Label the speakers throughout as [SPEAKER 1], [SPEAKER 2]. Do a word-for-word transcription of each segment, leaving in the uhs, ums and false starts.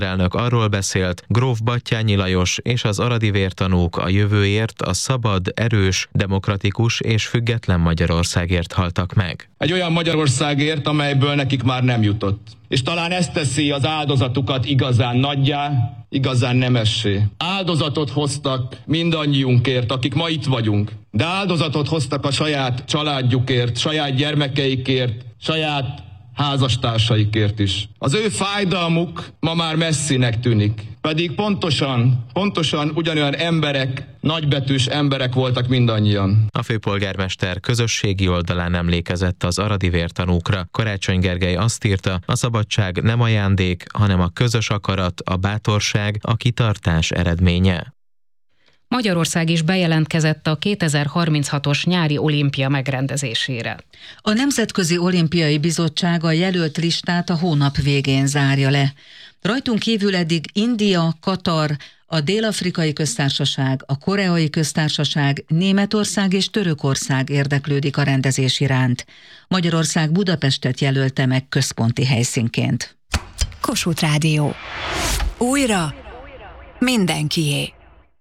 [SPEAKER 1] Elnök arról beszélt, gróf Batthyány Lajos és az aradi vértanúk a jövőért, a szabad, erős, demokratikus és független Magyarországért haltak meg.
[SPEAKER 2] Egy olyan Magyarországért, amelyből nekik már nem jutott. És talán ez teszi az áldozatukat igazán nagyjá, igazán nemessé. Áldozatot hoztak mindannyiunkért, akik ma itt vagyunk. De áldozatot hoztak a saját családjukért, saját gyermekeikért, saját házastársaikért is. Az ő fájdalmuk ma már messzinek tűnik. Pedig pontosan, pontosan ugyanolyan emberek, nagybetűs emberek voltak mindannyian.
[SPEAKER 1] A főpolgármester közösségi oldalán emlékezett az aradi vértanúkra. Karácsony Gergely azt írta, a szabadság nem ajándék, hanem a közös akarat, a bátorság, a kitartás eredménye.
[SPEAKER 3] Magyarország is bejelentkezett a kétezer-harminchatos nyári olimpia megrendezésére.
[SPEAKER 4] A Nemzetközi Olimpiai Bizottság a jelölt listát a hónap végén zárja le. Rajtunk kívül eddig India, Katar, a Dél-Afrikai Köztársaság, a Koreai Köztársaság, Németország és Törökország érdeklődik a rendezés iránt. Magyarország Budapestet jelölte meg központi helyszínként.
[SPEAKER 5] Kossuth Rádió. Újra mindenkié.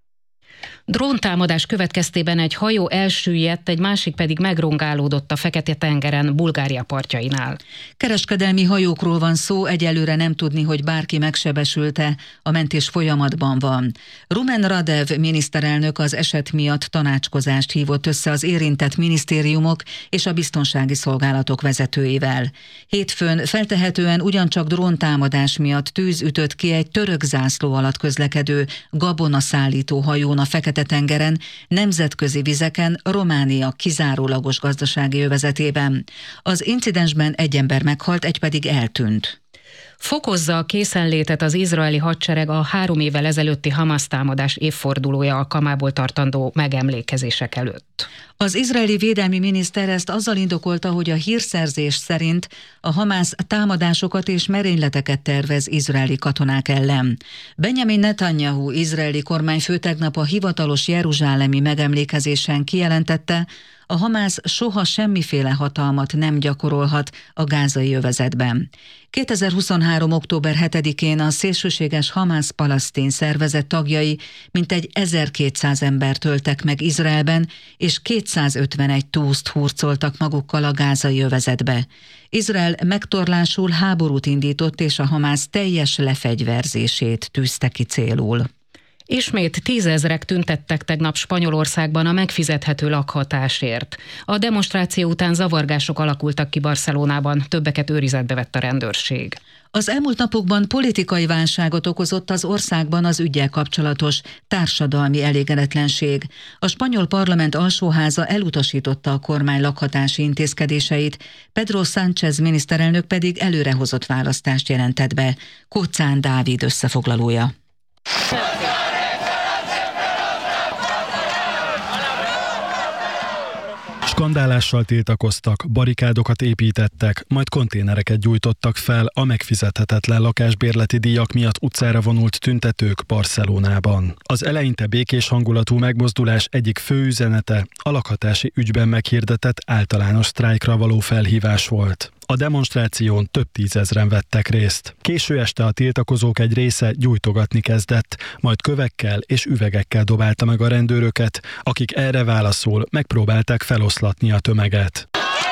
[SPEAKER 3] Dróntámadás következtében egy hajó elsüllyedt, egy másik pedig megrongálódott a Fekete-tengeren, Bulgária partjainál.
[SPEAKER 4] Kereskedelmi hajókról van szó, egyelőre nem tudni, hogy bárki megsebesült-e, a mentés folyamatban van. Rumen Radev miniszterelnök az eset miatt tanácskozást hívott össze az érintett minisztériumok és a biztonsági szolgálatok vezetőivel. Hétfőn feltehetően ugyancsak dróntámadás miatt tűz ütött ki egy török zászló alatt közlekedő gabonaszállító hajón a Fekete-tengeren, nemzetközi vizeken, Románia kizárólagos gazdasági övezetében. Az incidensben egy ember meghalt, egy pedig eltűnt.
[SPEAKER 3] Fokozza a készenlétet az izraeli hadsereg a három évvel ezelőtti Hamas támadás évfordulója alkalmából tartandó megemlékezések előtt.
[SPEAKER 4] Az izraeli védelmi miniszter ezt azzal indokolta, hogy a hírszerzés szerint a Hamász támadásokat és merényleteket tervez izraeli katonák ellen. Benjamin Netanyahu izraeli kormányfő tegnap a hivatalos jeruzsálemi megemlékezésen kijelentette, a Hamász soha semmiféle hatalmat nem gyakorolhat a gázai övezetben. kétezer-huszonhárom. október hetedikén a szélsőséges Hamász-Palasztin szervezet tagjai mintegy ezerkétszáz embert öltek meg Izraelben, és kétszázötvenegy túszt hurcoltak magukkal a gázai övezetbe. Izrael megtorlásul háborút indított, és a Hamász teljes lefegyverzését tűzte ki célul.
[SPEAKER 3] Ismét tízezrek tüntettek tegnap Spanyolországban a megfizethető lakhatásért. A demonstráció után zavargások alakultak ki Barcelonában, többeket őrizetbe vett a rendőrség.
[SPEAKER 4] Az elmúlt napokban politikai válságot okozott az országban az üggyel kapcsolatos társadalmi elégedetlenség. A spanyol parlament alsóháza elutasította a kormány lakhatási intézkedéseit, Pedro Sánchez miniszterelnök pedig előrehozott választást jelentett be. Kóczán Dávid összefoglalója.
[SPEAKER 6] Skandálással tiltakoztak, barikádokat építettek, majd konténereket gyújtottak fel a megfizethetetlen lakásbérleti díjak miatt utcára vonult tüntetők Barcelonában. Az eleinte békés hangulatú megmozdulás egyik fő üzenete a lakhatási ügyben meghirdetett általános sztrájkra való felhívás volt. A demonstráción több tízezren vettek részt. Késő este a tiltakozók egy része gyújtogatni kezdett, majd kövekkel és üvegekkel dobálta meg a rendőröket, akik erre válaszul megpróbálták feloszlatni a tömeget.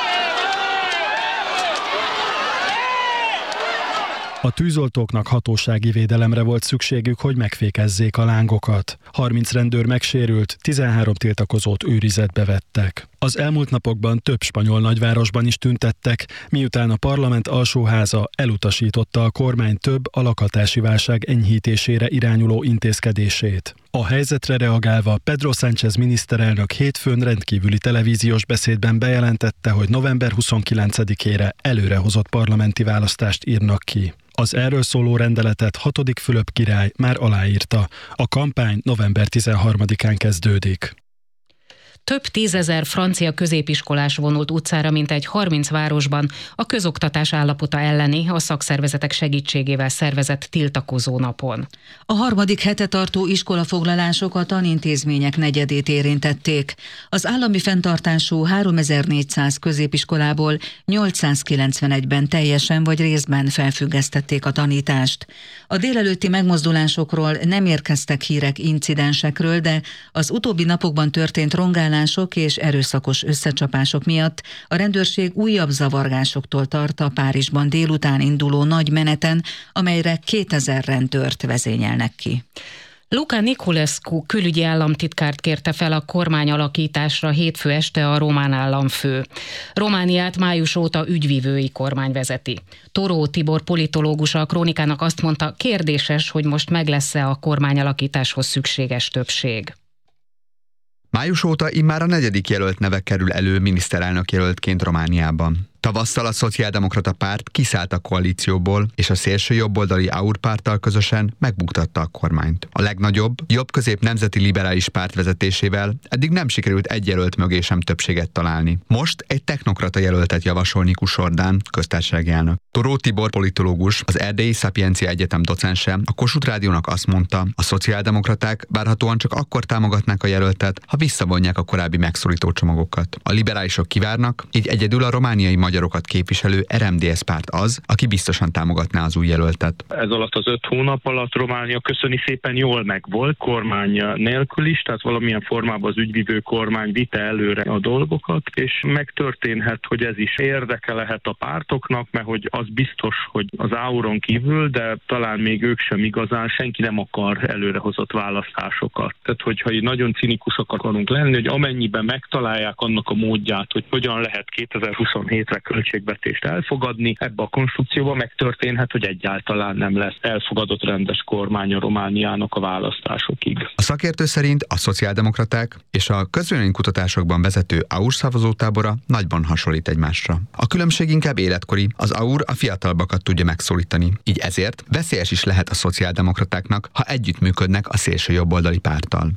[SPEAKER 6] A tűzoltóknak hatósági védelemre volt szükségük, hogy megfékezzék a lángokat. harminc rendőr megsérült, tizenhárom tiltakozót őrizetbe vettek. Az elmúlt napokban több spanyol nagyvárosban is tüntettek, miután a parlament alsóháza elutasította a kormány több a lakhatási válság enyhítésére irányuló intézkedését. A helyzetre reagálva Pedro Sánchez miniszterelnök hétfőn rendkívüli televíziós beszédben bejelentette, hogy november huszonkilencedikére előrehozott parlamenti választást írnak ki. Az erről szóló rendeletet hatodik Fülöp király már aláírta. A kampány november tizenharmadikán kezdődik.
[SPEAKER 3] Több tízezer francia középiskolás vonult utcára mintegy harminc városban a közoktatás állapota elleni, a szakszervezetek segítségével szervezett tiltakozó napon.
[SPEAKER 4] A harmadik hete tartó iskolafoglalások a tanintézmények negyedét érintették. Az állami fenntartású háromezer-négyszáz középiskolából nyolcszázkilencvenegyben teljesen vagy részben felfüggesztették a tanítást. A délelőtti megmozdulásokról nem érkeztek hírek incidensekről, de az utóbbi napokban történt rongálások és erőszakos összecsapások miatt a rendőrség újabb zavargásoktól tart a Párizsban délután induló nagy meneten, amelyre kétezer rendőrt vezényelnek ki.
[SPEAKER 3] Luca Niculescu külügyi államtitkárt kérte fel a kormányalakításra hétfő este a román államfő. Romániát május óta ügyvivői kormány vezeti. Toró Tibor politológus a Krónikának azt mondta, kérdéses, hogy most meg lesz-e a kormányalakításhoz szükséges többség.
[SPEAKER 7] Május óta immár a negyedik jelölt neve kerül elő miniszterelnök jelöltként Romániában. Tavasszal a Szociáldemokrata Párt kiszállt a koalícióból, és a szélső jobboldali á u er párttal közösen megbuktatta a kormányt. A legnagyobb, jobb-közép nemzeti liberális párt vezetésével eddig nem sikerült egy jelölt mögé sem többséget találni. Most egy technokrata jelöltet javasol Nikus Orbán, köztársasági elnök. Toró Tibor politológus, az Erdélyi Szapiencia Egyetem docense a Kossuth Rádiónak azt mondta, a szociáldemokraták várhatóan csak akkor támogatnák a jelöltet, ha visszavonják a korábbi megszorító csomagokat. A liberálisok kivárnak, így egyedül a romániai magyarokat képviselő er em dé es párt az, aki biztosan támogatná az új jelöltet.
[SPEAKER 8] Ez alatt az öt hónap alatt Románia köszöni szépen jól megvolt, kormány nélkül is, tehát valamilyen formában az ügyvivő kormány vitte előre a dolgokat, és megtörténhet, hogy ez is érdeke lehet a pártoknak, mert hogy az biztos, hogy az á u er-on kívül, de talán még ők sem igazán, senki nem akar előrehozott választásokat. Tehát, hogyha így nagyon cinikusak akarunk lenni, hogy amennyiben megtalálják annak a módját, hogy hogyan lehet kétezer-huszonhétre költségvetést elfogadni, ebbe a konstrukcióba megtörténhet, hogy egyáltalán nem lesz elfogadott rendes kormány a Romániának a választásokig.
[SPEAKER 7] A szakértő szerint a szociáldemokraták és a közvéleménykutatásokban vezető á u er szavazótábora nagyban hasonlít egymásra. A különbség inkább életkori, az á u er a fiatalabbakat tudja megszólítani, így ezért veszélyes is lehet a szociáldemokratáknak, ha együttműködnek a szélső jobboldali párttal.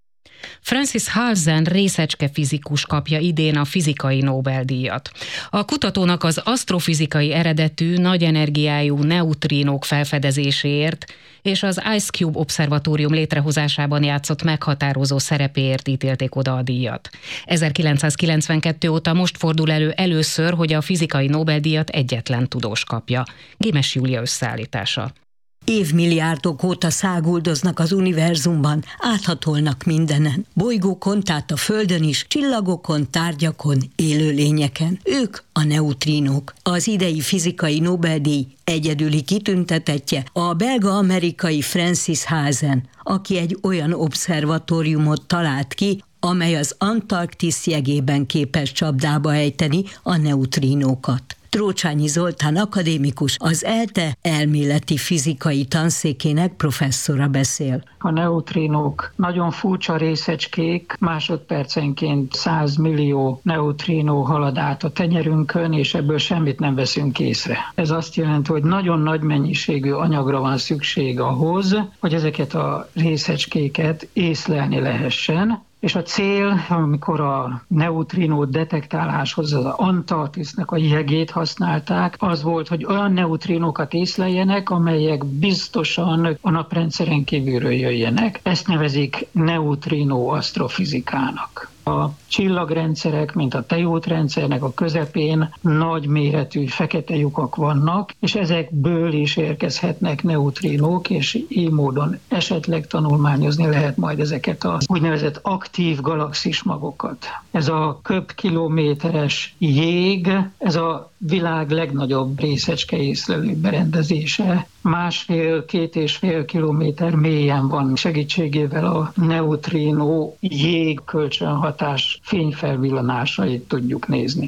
[SPEAKER 3] Francis Halzen részecskefizikus kapja idén a fizikai Nobel-díjat. A kutatónak az asztrofizikai eredetű, nagy energiájú neutrínók felfedezéséért és az Ice Cube Obszervatórium létrehozásában játszott meghatározó szerepéért ítélték oda a díjat. ezerkilencszázkilencvenkettő óta most fordul elő először, hogy a fizikai Nobel-díjat egyetlen tudós kapja. Gimes Júlia összeállítása.
[SPEAKER 9] Évmilliárdok óta száguldoznak az univerzumban, áthatolnak mindenen. Bolygókon, tehát a Földön is, csillagokon, tárgyakon, élőlényeken. Ők a neutrínók. Az idei fizikai Nobel-díj egyedüli kitüntetettje a belga-amerikai Francis Halzen, aki egy olyan obszervatóriumot talált ki, amely az Antarktisz jegében képes csapdába ejteni a neutrínókat. Trócsányi Zoltán akadémikus, az ELTE elméleti fizikai tanszékének professzora beszél.
[SPEAKER 10] A neutrínók nagyon furcsa részecskék, másodpercenként száz millió neutrínó halad át a tenyerünkön, és ebből semmit nem veszünk észre. Ez azt jelenti, hogy nagyon nagy mennyiségű anyagra van szükség ahhoz, hogy ezeket a részecskéket észlelni lehessen. És a cél, amikor a neutrínó detektáláshoz az Antarktisznak a jegét használták, az volt, hogy olyan neutrinókat észleljenek, amelyek biztosan a naprendszeren kívülről jöjjenek. Ezt nevezik neutrínó asztrofizikának. A csillagrendszerek, mint a tejútrendszernek a közepén nagy méretű fekete lyukak vannak, és ezekből is érkezhetnek neutrínók, és így módon esetleg tanulmányozni lehet majd ezeket az úgynevezett aktív galaxis magokat. Ez a köbkilométeres jég, ez a világ legnagyobb részecske észlelő berendezése. Másfél, két és fél kilométer mélyen van, segítségével a neutrínó jég kölcsönhatás fényfelvillanásait tudjuk nézni.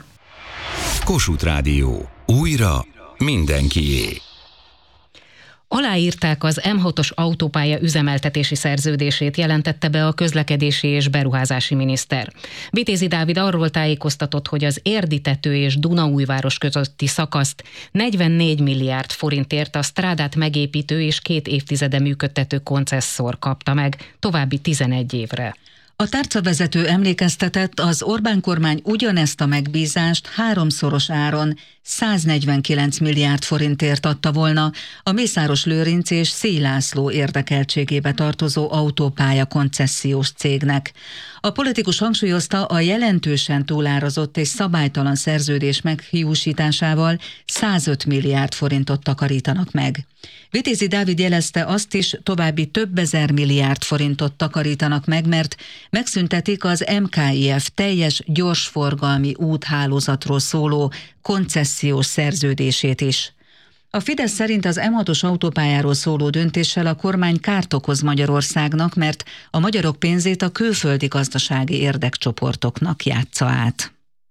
[SPEAKER 11] Kossuth Rádió. Újra mindenkié.
[SPEAKER 3] Aláírták az em hatos autópálya üzemeltetési szerződését, jelentette be a közlekedési és beruházási miniszter. Vitézi Dávid arról tájékoztatott, hogy az Érdi-tető és Dunaújváros közötti szakaszt negyvennégy milliárd forintért a strádát megépítő és két évtizede működtető koncesszor kapta meg további tizenegy évre.
[SPEAKER 4] A tárcavezető emlékeztetett, az Orbán kormány ugyanezt a megbízást háromszoros áron száznegyvenkilenc milliárd forintért adta volna a Mészáros Lőrinc és Szély László érdekeltségébe tartozó autópálya koncesziós cégnek. A politikus hangsúlyozta, a jelentősen túlárazott és szabálytalan szerződés meghiúsításával százöt milliárd forintot takarítanak meg. Vitézi Dávid jelezte azt is, további több ezer milliárd forintot takarítanak meg, mert megszüntetik az em ká i ef teljes gyorsforgalmi úthálózatról szóló koncesziós szerződését is. A Fidesz szerint az em hatos autópályáról szóló döntéssel a kormány kárt okoz Magyarországnak, mert a magyarok pénzét a külföldi gazdasági érdekcsoportoknak játsza át.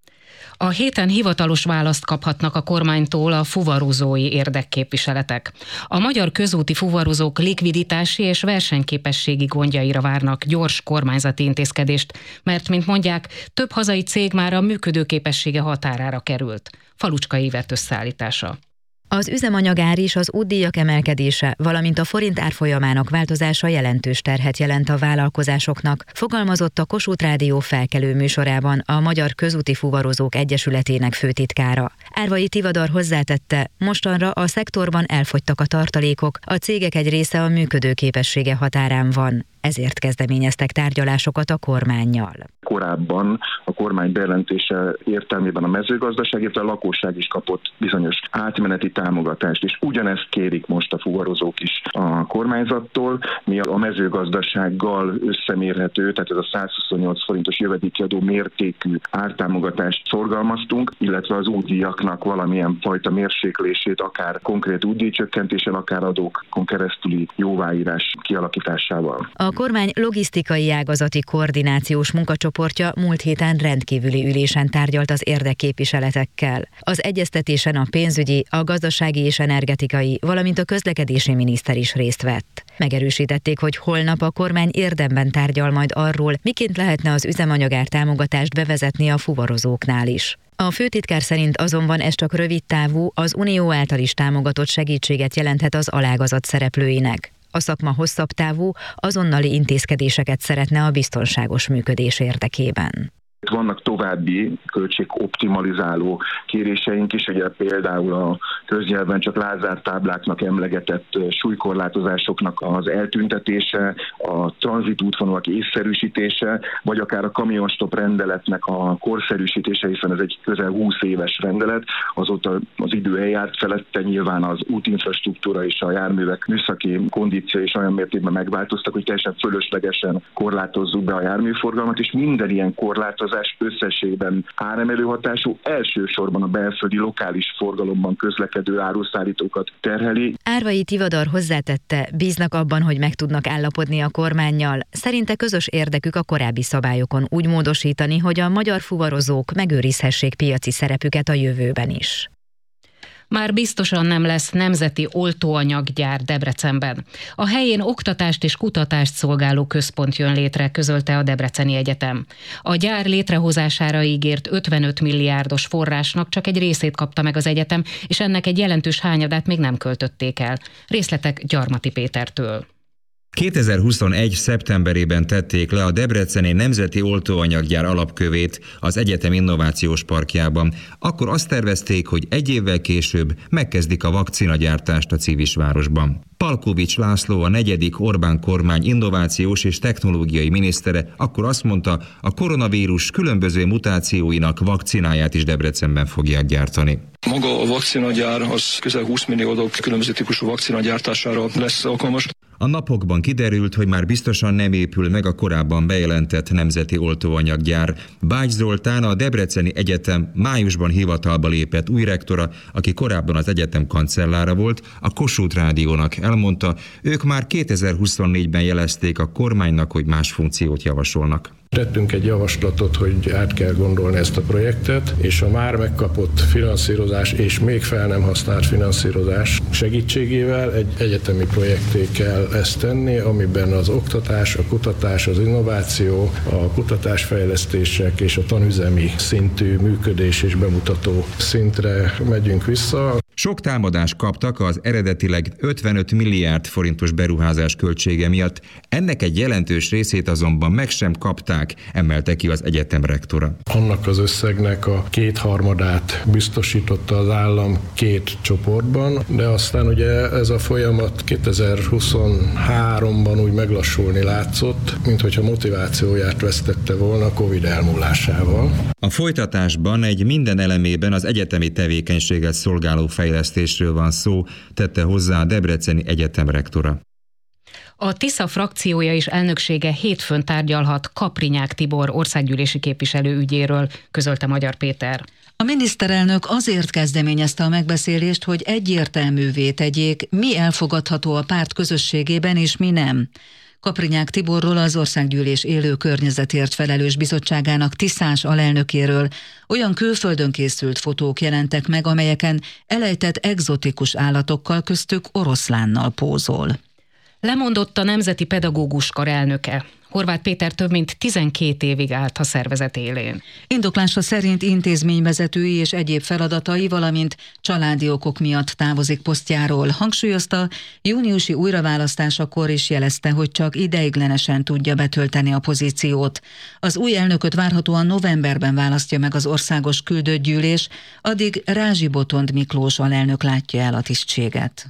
[SPEAKER 3] A héten hivatalos választ kaphatnak a kormánytól a fuvarozói érdekképviseletek. A magyar közúti fuvarozók likviditási és versenyképességi gondjaira várnak gyors kormányzati intézkedést, mert, mint mondják, több hazai cég már a működőképessége határára került. Falucska Ivert összeállítása.
[SPEAKER 12] Az üzemanyagár is, az útdíjak emelkedése, valamint a forint árfolyamának változása jelentős terhet jelent a vállalkozásoknak, fogalmazott a Kossuth Rádió felkelő műsorában a Magyar Közúti Fuvarozók Egyesületének főtitkára. Árvai Tivadar hozzátette, mostanra a szektorban elfogytak a tartalékok, a cégek egy része a működőképessége határán van. Ezért kezdeményeztek tárgyalásokat a kormánnyal.
[SPEAKER 13] Korábban a kormány bejelentése értelmében a mezőgazdaság, illetve a lakosság is kapott bizonyos átmeneti támogatást, és ugyanezt kérik most a fuvarozók is a kormányzattól. Mi a mezőgazdasággal összemérhető, tehát ez a százhuszonnyolc forintos jövedékiadó mértékű ártámogatást szorgalmaztunk, illetve az útdíjaknak valamilyen fajta mérséklését, akár konkrét útdíjcsökkentéssel, akár adókon keresztüli jóváírás kialakításával.
[SPEAKER 12] A kormány logisztikai ágazati koordinációs munkacsoportja múlt héten rendkívüli ülésen tárgyalt az érdekképviseletekkel. Az egyeztetésen a pénzügyi, a gazdasági és energetikai, valamint a közlekedési miniszter is részt vett. Megerősítették, hogy holnap a kormány érdemben tárgyal majd arról, miként lehetne az üzemanyagár támogatást bevezetni a fuvarozóknál is. A főtitkár szerint azonban ez csak rövid távú, az Unió által is támogatott segítséget jelenthet az alágazat szereplőinek. A szakma hosszabb távú, azonnali intézkedéseket szeretne a biztonságos működés érdekében.
[SPEAKER 13] Vannak további költségoptimalizáló kéréseink is, ugye például a köznyelven csak lázártábláknak emlegetett súlykorlátozásoknak az eltüntetése, a tranzitútvonalak észszerűsítése, vagy akár a kamionstop rendeletnek a korszerűsítése, hiszen ez egy közel húsz éves rendelet, azóta az idő eljárt felette, nyilván az útinfrastruktúra és a járművek műszaki kondíció is olyan mértékben megváltoztak, hogy teljesen fölöslegesen korlátozzuk be a járműforgalmat, és minden ilyen korlátozás összességben áremelő hatású, elsősorban a belföldi lokális forgalomban közlekedő áruszállítókat terheli.
[SPEAKER 12] Árvai Tivadar hozzátette, bíznak abban, hogy meg tudnak állapodni a kormánnyal. Szerinte közös érdekük a korábbi szabályokon úgy módosítani, hogy a magyar fuvarozók megőrizhessék piaci szerepüket a jövőben is.
[SPEAKER 3] Már biztosan nem lesz nemzeti oltóanyaggyár Debrecenben. A helyén oktatást és kutatást szolgáló központ jön létre, közölte a Debreceni Egyetem. A gyár létrehozására ígért ötvenöt milliárdos forrásnak csak egy részét kapta meg az egyetem, és ennek egy jelentős hányadát még nem költötték el. Részletek Gyarmati Pétertől.
[SPEAKER 14] kétezer-huszonegy. szeptemberében tették le a Debreceni Nemzeti Oltóanyaggyár alapkövét az egyetem innovációs parkjában. Akkor azt tervezték, hogy egy évvel később megkezdik a vakcinagyártást a Civisvárosban. Palkovics László, a negyedik Orbán kormány innovációs és technológiai minisztere akkor azt mondta, a koronavírus különböző mutációinak vakcináját is Debrecenben fogják gyártani.
[SPEAKER 15] Maga a vakcinagyár az közel húsz millió dob különböző típusú vakcina gyártására lesz alkalmas.
[SPEAKER 14] A napokban kiderült, hogy már biztosan nem épül meg a korábban bejelentett nemzeti oltóanyaggyár. Bács Zoltán, a Debreceni Egyetem májusban hivatalba lépett új rektora, aki korábban az egyetem kancellára volt, a Kossuth Rádiónak elmondta, ők már kétezer-huszonnégyben jelezték a kormánynak, hogy más funkciót javasolnak.
[SPEAKER 16] Tettünk egy javaslatot, hogy át kell gondolni ezt a projektet, és a már megkapott finanszírozás és még fel nem használt finanszírozás segítségével egy egyetemi projekté kell ezt tenni, amiben az oktatás, a kutatás, az innováció, a kutatásfejlesztések és a tanüzemi szintű működés és bemutató szintre megyünk vissza.
[SPEAKER 14] Sok támadást kaptak az eredetileg ötvenöt milliárd forintos beruházás költsége miatt, ennek egy jelentős részét azonban meg sem kapták, emelte ki az egyetem rektora.
[SPEAKER 16] Annak az összegnek a kétharmadát biztosította az állam két csoportban, de aztán ugye ez a folyamat kétezer-huszonháromban úgy meglassulni látszott, mint hogyha motivációját vesztette volna a Covid elmúlásával.
[SPEAKER 14] A folytatásban egy minden elemében az egyetemi tevékenységet szolgáló fejlesztésről van szó, tette hozzá a Debreceni Egyetem rektora.
[SPEAKER 3] A Tisza frakciója és elnöksége hétfőn tárgyalhat Kaprinyák Tibor országgyűlési képviselő ügyéről, közölte Magyar Péter.
[SPEAKER 4] A miniszterelnök azért kezdeményezte a megbeszélést, hogy egyértelművé tegyék, mi elfogadható a párt közösségében és mi nem. Kaprinyák Tiborról, az Országgyűlés élő környezetért felelős bizottságának tiszás alelnökéről olyan külföldön készült fotók jelentek meg, amelyeken elejtett egzotikus állatokkal, köztük oroszlánnal pózol.
[SPEAKER 3] Lemondott a Nemzeti Pedagógus Kar elnöke. Horváth Péter több mint tizenkét évig állt a szervezet élén.
[SPEAKER 4] Indoklása szerint intézményvezetői és egyéb feladatai, valamint családi okok miatt távozik posztjáról. Hangsúlyozta, júniusi újraválasztásakor is jelezte, hogy csak ideiglenesen tudja betölteni a pozíciót. Az új elnököt várhatóan novemberben választja meg az országos küldött gyűlés, addig Rázsi Botond Miklós alelnök látja el a tisztséget.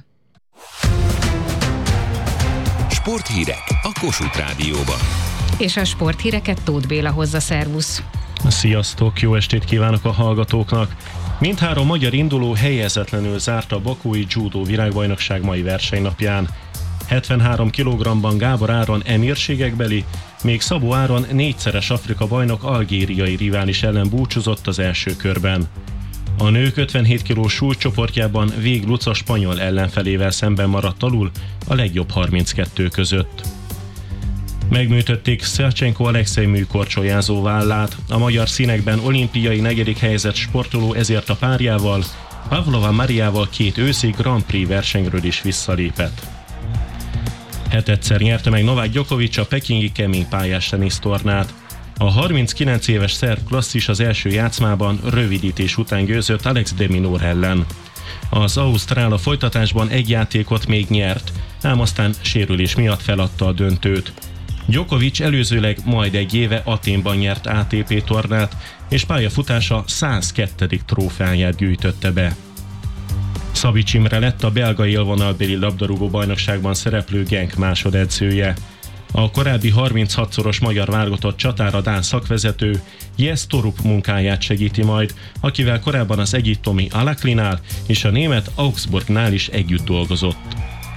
[SPEAKER 11] Sporthírek a Kossuth Rádióban.
[SPEAKER 3] És a sporthíreket Tóth Béla hozza, szervusz!
[SPEAKER 17] Sziasztok, jó estét kívánok a hallgatóknak! Mindhárom magyar induló helyezetlenül zárta a bakói judó világbajnokság mai versenynapján. hetvenhárom kilogrammban Gábor Áron emírségekbeli, még Szabó Áron négyszeres Afrika bajnok algériai rivális ellen búcsúzott az első körben. A nők ötvenhét kilós súlycsoportjában Vég Luca spanyol ellenfelével szemben maradt alul a legjobb harminckettő között. Megműtötték Szevcsenko Alexej műkorcsolyázó vállát, a magyar színekben olimpiai negyedik helyezett sportoló ezért a párjával, Pavlova Mariával két őszi Grand Prix versenyről is visszalépett. Hetedszer nyerte meg Novák Djokovic a pekingi kemény pályás tenisztornát. A harminckilenc éves szerb klasszis az első játszmában rövidítés után győzött Alex de Minaur ellen. Az ausztrál a folytatásban egy játékot még nyert, ám aztán sérülés miatt feladta a döntőt. Djokovic előzőleg majd egy éve Athénban nyert á té pé tornát, és pályafutása százkettő trófeáját gyűjtötte be. Szabics Imre lett a belga élvonalbeli labdarúgó bajnokságban szereplő Genk másodedzője. A korábbi harminchatszoros magyar válogatott csatára dán szakvezető Jess Torup munkáját segíti majd, akivel korábban az egyiptomi Al-Ahlinál és a német Augsburgnál is együtt dolgozott.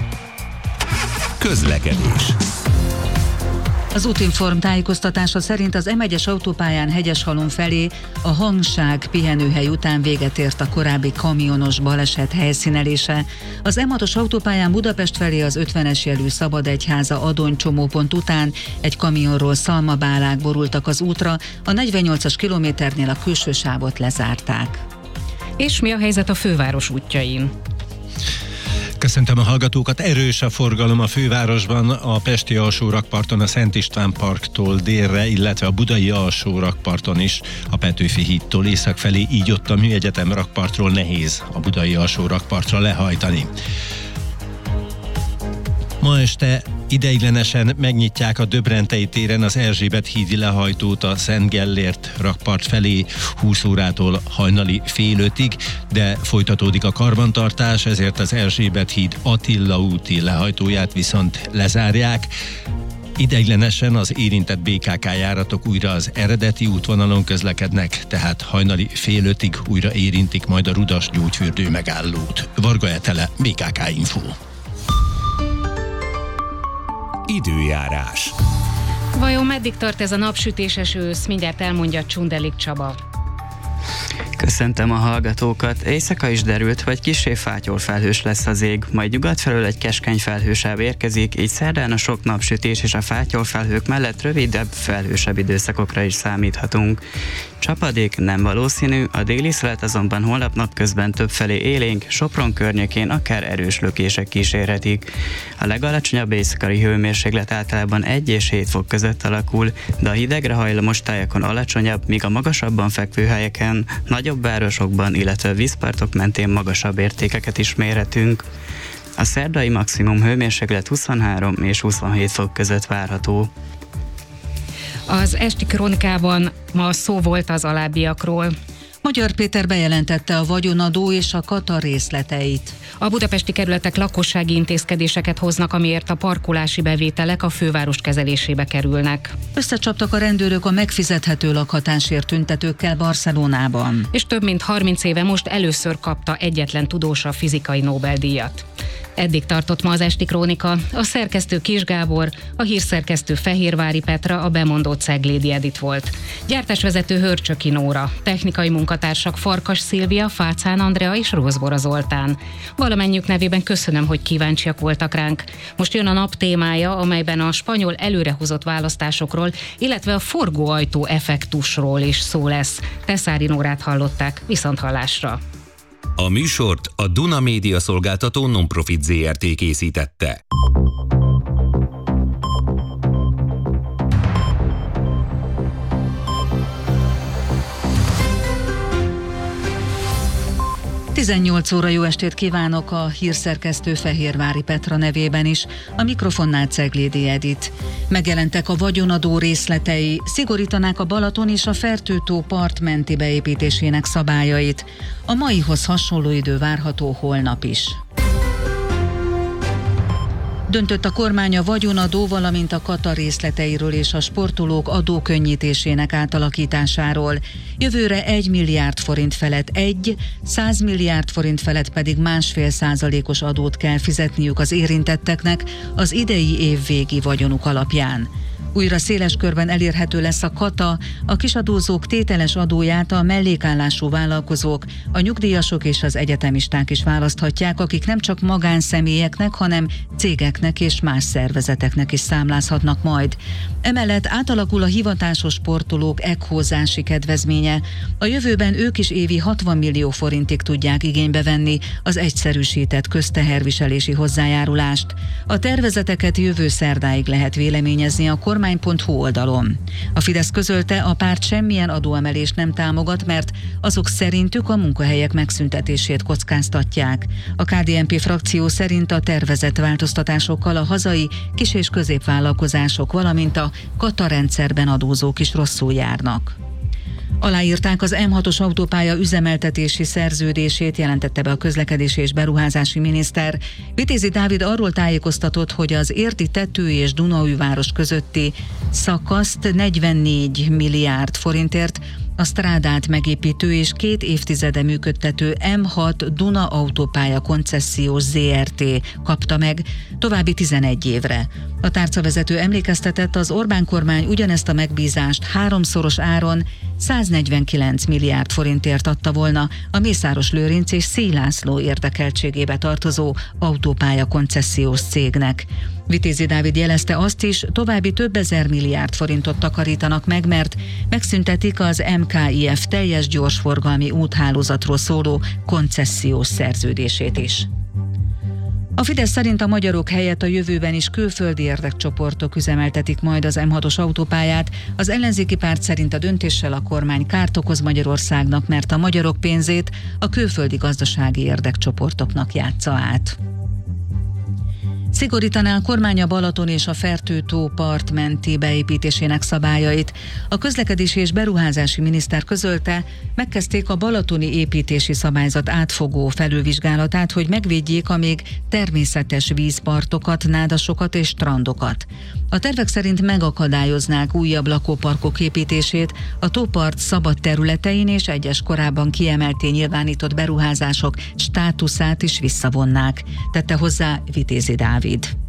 [SPEAKER 11] Közlekedés.
[SPEAKER 4] Az Útinform tájékoztatása szerint az em egyes autópályán Hegyeshalom felé a hangság pihenőhely után véget ért a korábbi kamionos baleset helyszínelése. Az em hatos autópályán Budapest felé az ötvenes jelű Szabadegyháza Adony csomópont után egy kamionról szalmabálák borultak az útra, a negyvennyolcas kilométernél a külső sávot lezárták.
[SPEAKER 3] És mi a helyzet a főváros útjain?
[SPEAKER 18] Köszöntöm a hallgatókat, erős a forgalom a fővárosban, a pesti alsórakparton a Szent István parktól délre, illetve a budai alsórakparton is, a Petőfi hídtól észak felé, így ott a Műegyetem rakpartról nehéz a budai alsórakpartra lehajtani. Ma este ideiglenesen megnyitják a Döbrentei téren az Erzsébet hídi lehajtót a Szent Gellért rakpart felé húsz órától hajnali fél ötig, de folytatódik a karbantartás, ezért az Erzsébet híd Attila úti lehajtóját viszont lezárják. Ideiglenesen az érintett bé ká ká járatok újra az eredeti útvonalon közlekednek, tehát hajnali fél ötig újra érintik majd a Rudas gyógyfürdő megállót. Varga Etele, bé ká ká Info.
[SPEAKER 11] Időjárás.
[SPEAKER 3] Vajon meddig tart ez a napsütéses ősz? Mindjárt elmondja Csundelik Csaba.
[SPEAKER 19] Köszöntöm a hallgatókat. Éjszaka is derült, vagy kissé fátyol felhős lesz az ég, majd nyugat felől egy keskeny felhősáv érkezik, így szerdán a sok napsütés és a fátyol felhők mellett rövidebb, felhősebb időszakokra is számíthatunk. Csapadék nem valószínű, a déli szelet azonban holnap napközben többfelé élénk, Sopron környékén akár erős lökések kísérhetik. A legalacsonyabb éjszakai hőmérséklet általában egy és hét fok között alakul, de a hidegre hajlamos tájakon alacsonyabb, míg a magasabban fekvő helyeken nagyobb nagyobb városokban, illetve vízpartok mentén magasabb értékeket is mérhetünk. A szerdai maximum hőmérséklet huszonhárom és huszonhét fok között várható.
[SPEAKER 3] Az esti krónikában ma szó volt az alábbiakról.
[SPEAKER 4] Magyar Péter bejelentette a vagyonadó és a kata részleteit.
[SPEAKER 3] A budapesti kerületek lakossági intézkedéseket hoznak, amiért a parkolási bevételek a főváros kezelésébe kerülnek.
[SPEAKER 4] Összecsaptak a rendőrök a megfizethető lakhatásért tüntetőkkel Barcelonában.
[SPEAKER 3] És több mint harminc éve most először kapta egyetlen tudós a fizikai Nobel-díjat. Eddig tartott ma az esti krónika, a szerkesztő Kis Gábor, a hírszerkesztő Fehérvári Petra, a bemondó Ceglédi Edit volt. Gyártásvezető Hörcsöki Nóra, technikai munkatársak Farkas Szilvia, Fácán Andrea és Rózbora Zoltán. Valamennyiük nevében köszönöm, hogy kíváncsiak voltak ránk. Most jön a nap témája, amelyben a spanyol előrehozott választásokról, illetve a forgóajtó effektusról is szó lesz. Teszári Nórát hallották, viszonthallásra.
[SPEAKER 11] A műsort a Duna Média Szolgáltató Nonprofit zé er té készítette.
[SPEAKER 4] tizennyolc óra, jó estét kívánok, a hírszerkesztő Fehérvári Petra nevében is, a mikrofonnál Ceglédi Edit. Megjelentek a vagyonadó részletei, szigorítanák a Balaton és a Fertő-tó part menti beépítésének szabályait. A maihoz hasonló idő várható holnap is. Döntött a kormány a vagyonadó, valamint a kata részleteiről és a sportolók adókönnyítésének átalakításáról. Jövőre egy milliárd forint felett egy, száz milliárd forint felett pedig másfél százalékos adót kell fizetniük az érintetteknek az idei év végi vagyonuk alapján. Újra széles körben elérhető lesz a kata, a kisadózók tételes adóját a mellékállású vállalkozók, a nyugdíjasok és az egyetemisták is választhatják, akik nem csak magánszemélyeknek, hanem cégeknek és más szervezeteknek is számlázhatnak majd. Emellett átalakul a hivatásos sportolók ekhózási kedvezménye. A jövőben ők is évi hatvan millió forintig tudják igénybe venni az egyszerűsített közteherviselési hozzájárulást. A tervezeteket jövő szerdáig lehet véleményezni a kormány pont hu oldalon. A Fidesz közölte, a párt semmilyen adóemelést nem támogat, mert azok szerintük a munkahelyek megszüntetését kockáztatják. A ká dé en pé frakció szerint a tervezett változtatásokkal a hazai kis- és középvállalkozások, valamint a kata rendszerben adózók is rosszul járnak. Aláírták az em hatos autópálya üzemeltetési szerződését, jelentette be a közlekedési és beruházási miniszter. Vitézi Dávid arról tájékoztatott, hogy az érdi tető és Dunaújváros közötti szakaszt negyvennégy milliárd forintért, a strádát megépítő és két évtizede működtető em hat Duna autópálya koncesziós zé er té kapta meg további tizenegy évre. A tárcavezető emlékeztetett, az Orbán kormány ugyanezt a megbízást háromszoros áron száznegyvenkilenc milliárd forintért adta volna a Mészáros Lőrinc és Szély László érdekeltségébe tartozó autópálya koncesziós cégnek. Vitézi Dávid jelezte azt is, további több ezer milliárd forintot takarítanak meg, mert megszüntetik az em ká i ef teljes gyorsforgalmi úthálózatról szóló koncesziós szerződését is. A Fidesz szerint a magyarok helyett a jövőben is külföldi érdekcsoportok üzemeltetik majd az em hatos autópályát. Az ellenzéki párt szerint a döntéssel a kormány kárt okoz Magyarországnak, mert a magyarok pénzét a külföldi gazdasági érdekcsoportoknak játsza át. Szigorítaná a kormány a Balaton és a Fertő-tó part menti beépítésének szabályait. A közlekedési és beruházási miniszter közölte, megkezdték a balatoni építési szabályzat átfogó felülvizsgálatát, hogy megvédjék a még természetes vízpartokat, nádasokat és strandokat. A tervek szerint megakadályoznák újabb lakóparkok építését, a tópart szabad területein és egyes korábban kiemelté nyilvánított beruházások státuszát is visszavonnák, tette hozzá Vitézi Dávid.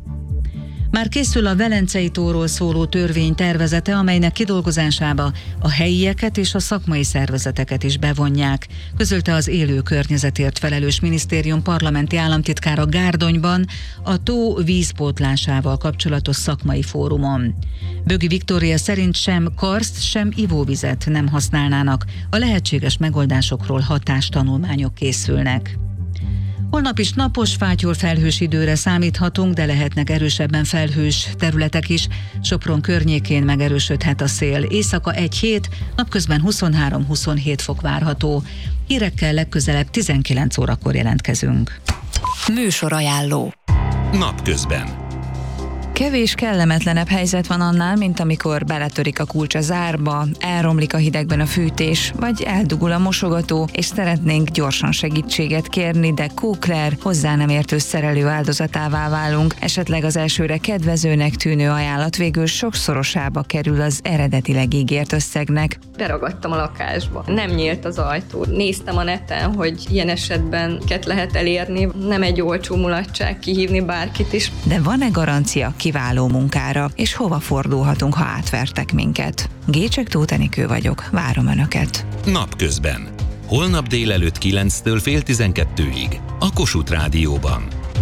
[SPEAKER 4] Már készül a Velencei tóról szóló törvény tervezete, amelynek kidolgozásába a helyieket és a szakmai szervezeteket is bevonják, közölte az élő környezetért felelős minisztérium parlamenti államtitkára Gárdonyban a tó vízpótlásával kapcsolatos szakmai fórumon. Bögi Viktória szerint sem karszt, sem ivóvizet nem használnának, a lehetséges megoldásokról hatástanulmányok készülnek. Holnap is napos, fátyol felhős időre számíthatunk, de lehetnek erősebben felhős területek is. Sopron környékén megerősödhet a szél. Éjszaka egy hét, napközben huszonhárom-huszonhét fok várható. Hírekkel legközelebb tizenkilenc órakor jelentkezünk.
[SPEAKER 5] Műsorajánló.
[SPEAKER 11] Napközben.
[SPEAKER 20] Kevés kellemetlenebb helyzet van annál, mint amikor beletörik a kulcs a zárba, elromlik a hidegben a fűtés, vagy eldugul a mosogató, és szeretnénk gyorsan segítséget kérni, de kókler, hozzá nem értő szerelő áldozatává válunk. Esetleg az elsőre kedvezőnek tűnő ajánlat végül sokszorosába kerül az eredetileg ígért összegnek.
[SPEAKER 21] Beragadtam a lakásba. Nem nyílt az ajtó. Néztem a neten, hogy ilyen esetben ket lehet elérni. Nem egy olcsó mulatság kihívni bárkit is.
[SPEAKER 20] De van-e garancia kiváló munkára, és hova fordulhatunk, ha átvertek minket? Gécsek Tóth Enikő vagyok, várom Önöket.
[SPEAKER 11] Napközben. Holnap délelőtt kilenctől fél tizenkettőig. A Kossuth Rádióban.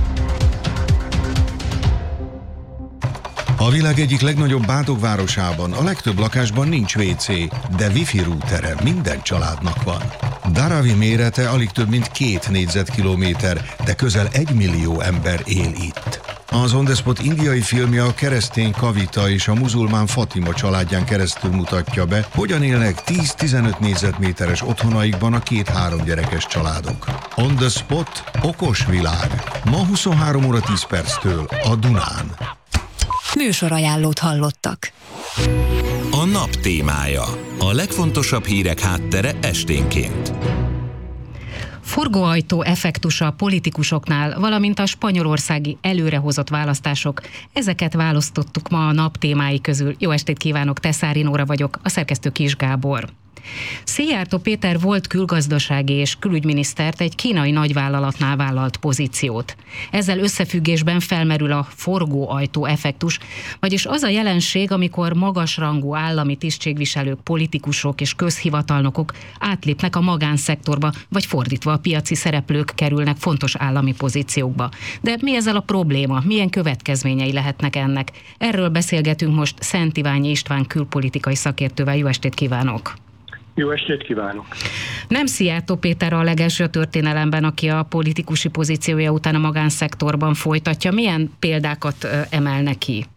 [SPEAKER 22] A világ egyik legnagyobb bádogvárosában a legtöbb lakásban nincs vé cé, de wifi rútere minden családnak van. Dharavi mérete alig több mint két négyzetkilométer, de közel egy millió ember él itt. Az On The Spot indiai filmje a keresztény Kavita és a muzulmán Fatima családján keresztül mutatja be, hogyan élnek tíz-tizenöt négyzetméteres otthonaikban a két-három gyerekes családok. On The Spot, okos világ. Ma huszonhárom óra tíz perctől a Dunán.
[SPEAKER 5] Műsorajánlót hallottak.
[SPEAKER 11] A nap témája. A legfontosabb hírek háttere esténként.
[SPEAKER 3] Forgóajtó effektusa a politikusoknál, valamint a spanyolországi előrehozott választások. Ezeket választottuk ma a nap témái közül. Jó estét kívánok, Teszári Nóra vagyok, a szerkesztő Kis Gábor. Szijjártó Péter volt külgazdasági és külügyminisztert egy kínai nagyvállalatnál vállalt pozíciót. Ezzel összefüggésben felmerül a forgóajtó effektus, vagyis az a jelenség, amikor magasrangú állami tisztségviselők, politikusok és közhivatalnokok átlépnek a magánszektorba, vagy fordítva a piaci szereplők kerülnek fontos állami pozíciókba. De mi ezzel a probléma? Milyen következményei lehetnek ennek? Erről beszélgetünk most Szent Iványi István külpolitikai szakértővel. Jó estét kívánok!
[SPEAKER 23] Jó estét kívánok!
[SPEAKER 3] Nem Szijjártó Péter a legelső a történelemben, aki a politikusi pozíciója után a magánszektorban folytatja. Milyen példákat emelne ki?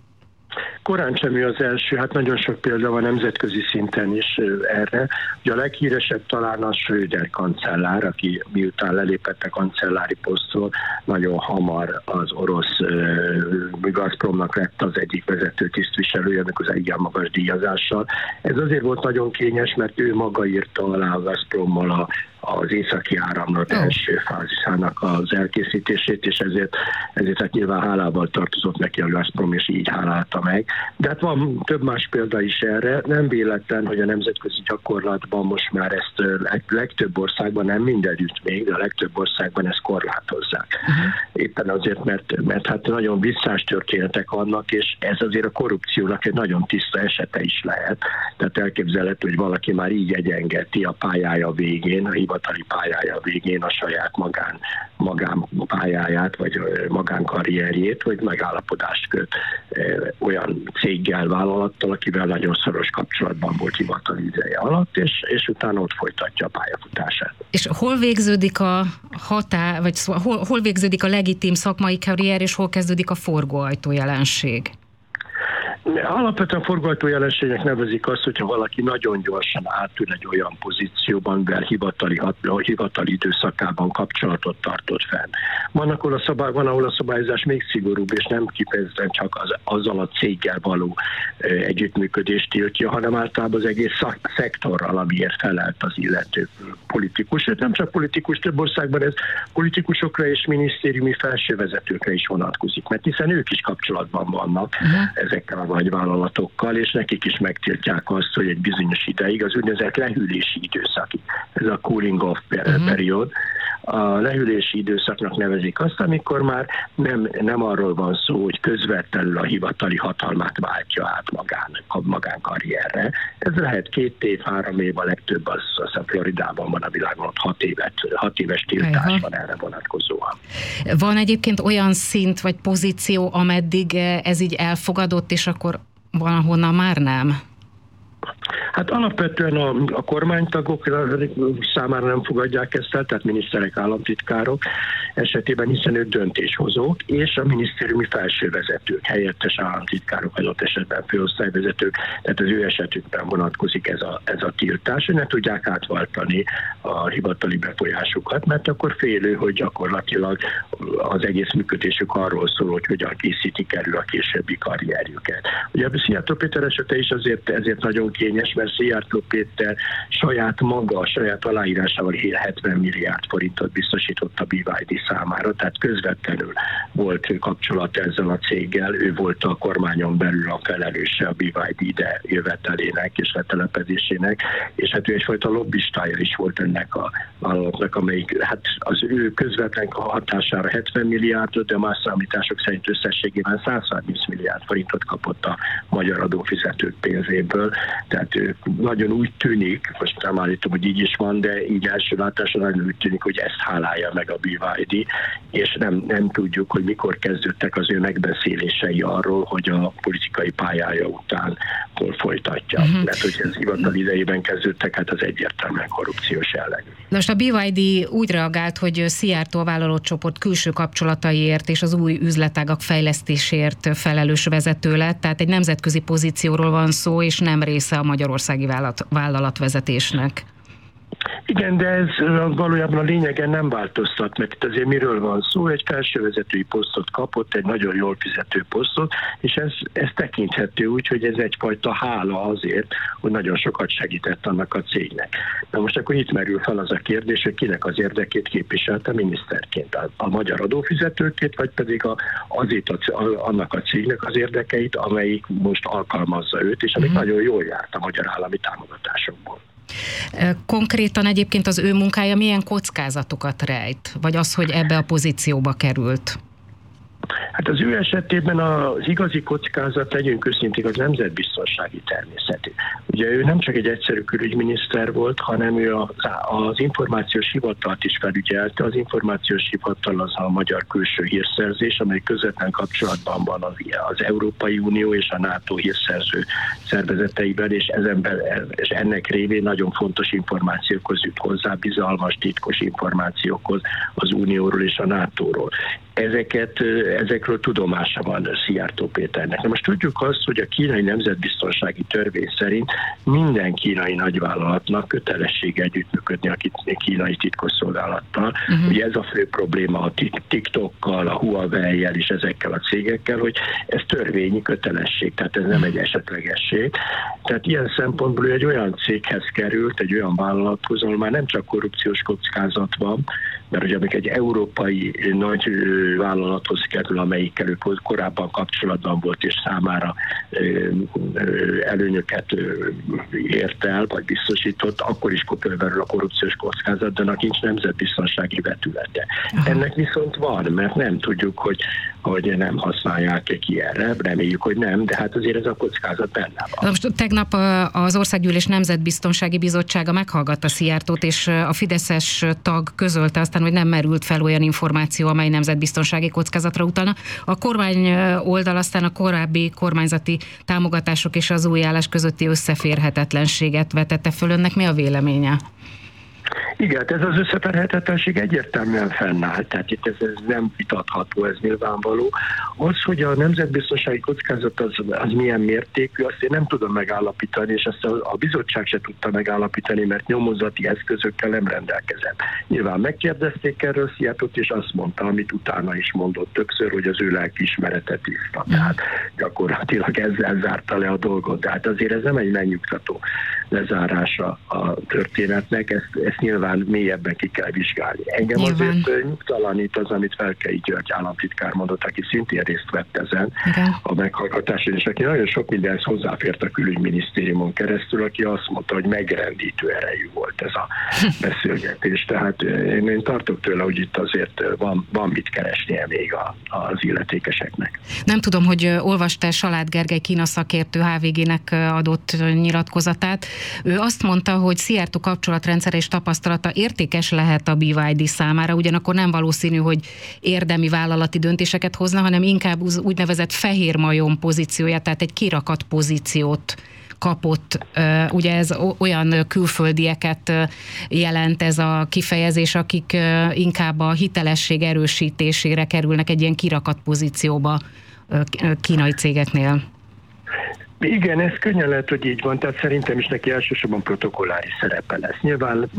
[SPEAKER 23] Korán sem ő az első, hát nagyon sok példa van nemzetközi szinten is erre. Ugye a leghíresebb talán a Schröder kancellár, aki miután lelépett a kancellári posztról, nagyon hamar az orosz uh, Gazpromnak lett az egyik vezető tisztviselője, amikor az igen magas díjazással. Ez azért volt nagyon kényes, mert ő maga írta alá a Gazprommal a az északi áramlat oh. első fázisának az elkészítését, és ezért, ezért hát nyilván hálával tartozott neki a Gazprom, és így hálálta meg. De hát van több más példa is erre. Nem véletlen, hogy a nemzetközi gyakorlatban most már ezt legtöbb országban, nem mindenütt még, de a legtöbb országban ezt korlátozzák. Uh-huh. Éppen azért, mert, mert hát nagyon visszás történetek vannak, és ez azért a korrupciónak egy nagyon tiszta esete is lehet. Tehát elképzelhető, hogy valaki már így egyengeti a pályája végén, a hivatali pályája végén a saját magán, magán pályáját, vagy magánkarrierjét, vagy megállapodást köt e, olyan céggel, vállalattal, akivel nagyon szoros kapcsolatban volt hivatali ideje alatt, és, és utána ott folytatja a pályafutását.
[SPEAKER 3] És hol végződik a határ, vagy szó, hol, hol végződik a legitim szakmai karrier, és hol kezdődik a forgóajtó jelenség?
[SPEAKER 23] Alapvetően forgóajtó jelenségnek nevezik azt, hogyha valaki nagyon gyorsan átül egy olyan pozícióban, mivel hivatali, hivatali időszakában kapcsolatot tartott fenn. Van, ahol a szabály, van, ahol a szabályozás még szigorúbb, és nem kifejezetten csak az, azzal a céggel való e, együttműködést tiltja, hanem általában az egész szak, szektorral, amiért felelt az illető politikus. Nem csak politikus, több országban ez politikusokra és minisztériumi felsővezetőkre is vonatkozik, mert hiszen ők is kapcsolatban vannak uh-huh. ezekkel a nagyvállalatokkal, és nekik is megtiltják azt, hogy egy bizonyos ideig, az úgynevezett lehűlési időszakig, ez a cooling off uh-huh. period, a lehűlési időszaknak nevezik azt, amikor már nem, nem arról van szó, hogy közvetlenül a hivatali hatalmát váltja át magán, magánkarrierre. Ez lehet két év, három év, a legtöbb az, az a Floridában van a világon, ott hat, évet, hat éves tiltás Ajha. van erre vonatkozóan.
[SPEAKER 3] Van egyébként olyan szint vagy pozíció, ameddig ez így elfogadott, és akkor valahonnan már nem?
[SPEAKER 23] Hát alapvetően a, a kormánytagok számára nem fogadják ezt el, tehát miniszterek, államtitkárok esetében, hiszen ők döntéshozók, és a minisztériumi felsővezetők, helyettes államtitkárok, adott esetben főosztályvezetők, tehát az ő esetükben vonatkozik ez a, ez a tiltás, hogy ne tudják átváltani a hivatali befolyásukat, mert akkor félő, hogy gyakorlatilag az egész működésük arról szól, hogy hogyan készítik elő a későbbi karrierjüket. Ugye a Szijjártó Péter esete is azért, ezért nagyon kényes, mert Szijjártó Péter saját maga, saját aláírásával hetven milliárd forintot biztosított a bé vé dé számára, tehát közvetlenül volt kapcsolat ezzel a céggel, ő volt a kormányon belül a felelőse a bé vé dé ide jövetelének és letelepedésének, és hát ő egyfajta lobbistája is volt ennek a vállalatnak, amelyik hát az ő közvetlen hatására hetven milliárdot, de más számítások szerint összességében százharminc milliárd forintot kapott a magyar adófizetők pénzéből. Tehát nagyon úgy tűnik, most nem állítom, hogy így is van, de így első látásra nagyon úgy tűnik, hogy ezt hálálja meg a bé vé dé, és nem, nem tudjuk, hogy mikor kezdődtek az ő megbeszélései arról, hogy a politikai pályája után hol folytatja. Uh-huh. Mert hogy ez hivatal idejében kezdődtek, hát az egyértelműen korrupciós jellegű.
[SPEAKER 3] Most a bé vé dé úgy reagált, hogy Szijjártó a vállalatcsoport külső kapcsolataiért és az új üzletágak fejlesztésért felelős vezető lett, tehát egy nemzetközi pozícióról van szó, és nem része a magyarországi vállalat, vállalatvezetésnek.
[SPEAKER 23] Igen, de ez valójában a lényegen nem változtat, mert itt azért miről van szó, egy felsővezetői posztot kapott, egy nagyon jól fizető posztot, és ez, ez tekinthető úgy, hogy ez egyfajta hála azért, hogy nagyon sokat segített annak a cégnek. Na most akkor itt merül fel az a kérdés, hogy kinek az érdekét képviselte miniszterként, a, a magyar adófizetőkét, vagy pedig a, azért a, a, annak a cégnek az érdekeit, amelyik most alkalmazza őt, és amik mm. nagyon jól járt a magyar állami támogatásokból.
[SPEAKER 3] Konkrétan egyébként az ő munkája milyen kockázatokat rejt? Vagy az, hogy ebbe a pozícióba került?
[SPEAKER 23] Hát az ő esetében az igazi kockázat, legyünk őszinték, az nemzetbiztonsági természetű. Ugye ő nem csak egy egyszerű külügyminiszter volt, hanem ő az, az információs hivatalt is felügyelte. Az információs hivatal az a magyar külső hírszerzés, amely közvetlen kapcsolatban van az, az Európai Unió és a NATO hírszerző szervezeteivel, és, ezen, és ennek révén nagyon fontos információkhoz jut hozzá, bizalmas, titkos információkhoz az Unióról és a nátóról. Ezeket, ezekről tudomása van Szijjártó Péternek. De most tudjuk azt, hogy a kínai nemzetbiztonsági törvény szerint minden kínai nagyvállalatnak kötelessége együttműködni a kínai titkosszolgálattal. Uh-huh. Ugye ez a fő probléma a TikTokkal, a Huawei-jel és ezekkel a cégekkel, hogy ez törvényi kötelesség, tehát ez nem egy esetlegesség. Tehát ilyen szempontból egy olyan céghez került, egy olyan vállalathoz, ahol már nem csak korrupciós kockázat van, mert ugye amik egy európai nagy vállalathoz kerül, amelyikkel ő korábban kapcsolatban volt, és számára előnyöket ért el, vagy biztosított, akkor is fölmerül a korrupciós kockázat, de annak nincs nemzetbiztonsági vetülete. Aha. Ennek viszont van, mert nem tudjuk, hogy, hogy nem használják ki erre, reméljük, hogy nem, de hát azért ez a kockázat benne van.
[SPEAKER 3] Most tegnap az Országgyűlés Nemzetbiztonsági Bizottsága meghallgatta Szijjártót, és a fideszes tag közölte aztán, hogy nem merült fel olyan információ, amely nemzetbiztonsági kockázatra utalna. A kormány oldal aztán a korábbi kormányzati támogatások és az új állás közötti összeférhetetlenséget vetette föl. Önnek mi a véleménye?
[SPEAKER 23] Igen, ez az összeférhetetlenség egyértelműen fennáll, tehát itt ez, ez nem vitatható, ez nyilvánvaló. Az, hogy a nemzetbiztonsági kockázat az, az milyen mértékű, azt én nem tudom megállapítani, és ezt a, a bizottság se tudta megállapítani, mert nyomozati eszközökkel nem rendelkezett. Nyilván megkérdezték erről Szijjártót, és azt mondta, amit utána is mondott többször, hogy az ő lelkiismerete tiszta. Tehát gyakorlatilag ezzel zárta le a dolgot. Tehát azért ez nem egy megnyugtató lezárása a történetnek, ezt, ezt nyilván mélyebben ki kell vizsgálni. Engem nyilván. Azért nyugtalanít az, amit Felkei György államtitkár mondott, aki szintén részt vett ezen igen. a meghallgatáson, és aki nagyon sok mindenhez hozzáfért a külügyminisztériumon keresztül, aki azt mondta, hogy megrendítő erejű volt ez a beszélgetés. Tehát én, én tartok tőle, hogy itt azért van, van mit keresnie még a, az illetékeseknek.
[SPEAKER 3] Nem tudom, hogy olvasta Salád Gergely Kína szakértő há vé gének adott nyilatkozatát. Ő azt mondta, hogy Szijjártó kapcsolatrendszere és tapasztalata értékes lehet a bé vé dé számára, ugyanakkor nem valószínű, hogy érdemi vállalati döntéseket hozna, hanem inkább úgynevezett fehér majom pozícióját, tehát egy kirakat pozíciót kapott. Ugye ez olyan külföldieket jelent ez a kifejezés, akik inkább a hitelesség erősítésére kerülnek egy ilyen kirakat pozícióba kínai cégeknél.
[SPEAKER 23] Igen, ez könnyen lehet, hogy így van, tehát szerintem is neki elsősorban protokolláris szerepe lesz. Nyilván